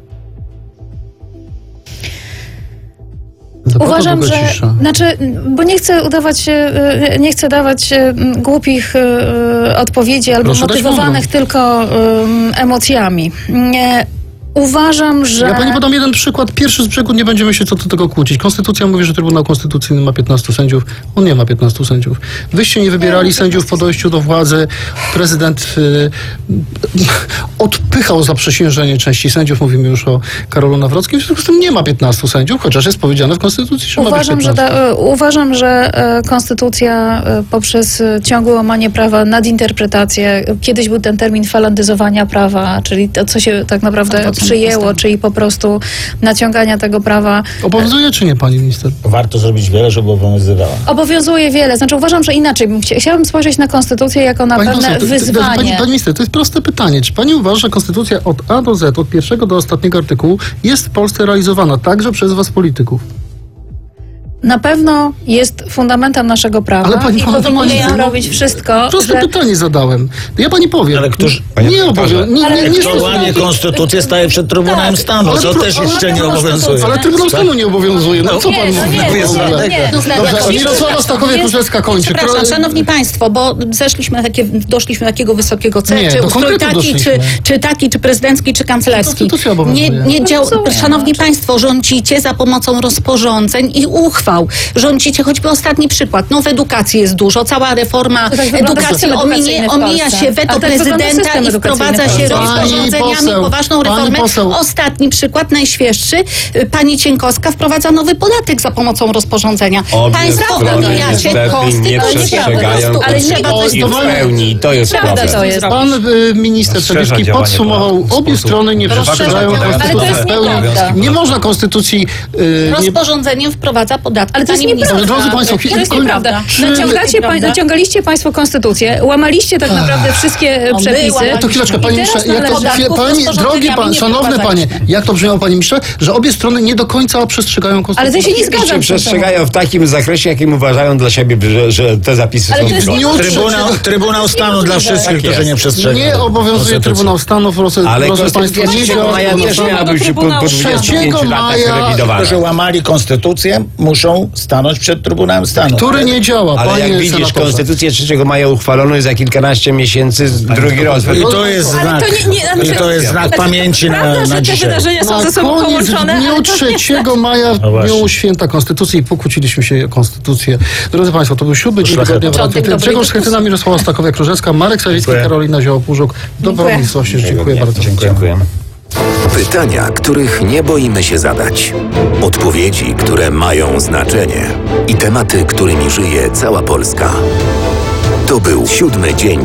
Uważam, że... bo nie chcę dawać głupich odpowiedzi albo motywowanych tylko emocjami. Uważam, że... Ja pani podam jeden przykład. Pierwszy z brzegu, nie będziemy się co do tego kłócić. Konstytucja mówi, że Trybunał Konstytucyjny ma 15 sędziów. On nie ma 15 sędziów. Wyście nie wybierali sędziów po dojściu do władzy. Prezydent odpychał zaprzysiężenie części sędziów. Mówimy już o Karolu Nawrockim. W związku z tym nie ma 15 sędziów, chociaż jest powiedziane w Konstytucji, że ma być 15. Uważam, że Konstytucja poprzez ciągłe łamanie prawa, nadinterpretację, kiedyś był ten termin falandyzowania prawa, czyli to, co się tak naprawdę przyjęło, czyli po prostu naciągania tego prawa. Obowiązuje czy nie, pani minister? Warto zrobić wiele, żeby obowiązywała. Obowiązuje wiele. Znaczy uważam, że inaczej bym chciałabym spojrzeć na Konstytucję jako na pewne wyzwanie. Pani minister, to jest proste pytanie. Czy pani uważa, że Konstytucja od A do Z, od pierwszego do ostatniego artykułu jest w Polsce realizowana także przez was, polityków? Na pewno jest fundamentem naszego prawa. Ale pani i powinien robić wszystko. Proste pytanie zadałem. Ja pani powiem. Ale któż... Nie łamie konstytucję, staje przed Trybunałem Stanu, co też jeszcze nie obowiązuje. Ale Trybunał Stanu nie obowiązuje. No co pan mówi? Dobrze, Mirosława Stachowiak-Różecka kończy. Przepraszam, szanowni państwo, bo doszliśmy do takiego wysokiego celu, Nie, czy do ustrój konkretu taki, czy prezydencki, czy kanclerski. Konstytucja obowiązuje. Szanowni państwo, rządzicie za pomocą rozporządzeń i uchwał. Rządzicie, choćby ostatni przykład. No w edukacji jest dużo. Cała reforma edukacji omija się weto prezydenta i wprowadza się rozporządzeniami poważną reformę. Ostatni przykład, najświeższy. Pani Cienkowska wprowadza nowy podatek za pomocą rozporządzenia. Państwo omijacie nie przestrzegają konstytucji w pełni. To jest problem. Pan minister Sawicki podsumował, obie strony nie przestrzegają konstytucji w pełni. Nie można konstytucji... Rozporządzeniem wprowadza podatek. Ale to jest nieprawda. Drodzy państwo, to jest nieprawda. Naciągaliście państwo konstytucję, łamaliście tak naprawdę wszystkie przepisy. To chwileczkę, panie ministrze, szanowne panie, jak to brzmiało, panie ministrze, że obie strony nie do końca przestrzegają konstytucji. Ale to się nie zgadzam. Przestrzegają w takim zakresie, jakim uważają dla siebie, że te zapisy są zgodne. Trybunał Stanu dla wszystkich, którzy nie przestrzegają. Nie obowiązuje Trybunał Stanu, ale konstytucja 3 maja też miała być po 25 latach rewidowana. Którzy łamali konstytucję, muszą stanąć przed Trybunałem Stanu. Który nie działa, ale jak widzisz, senatorze. Konstytucję 3 maja uchwalono i za kilkanaście miesięcy drugi rozwój. I to jest znak, znak pamięci na dzisiaj. Te wydarzenia są ze sobą połączone. W dniu 3 maja, w dniu święta Konstytucji, pokłóciliśmy się o Konstytucję. Drodzy państwo, to był 7 dzień tygodnia. Grzegorz Schetyna, Mirosława Stachowiak-Różecka, Marek Sawicki, Karolina Zioło-Półżuk. Dobranoc, dziękuję bardzo. Dziękujemy. Pytania, których nie boimy się zadać. Odpowiedzi, które mają znaczenie. I tematy, którymi żyje cała Polska. To był 7 dzień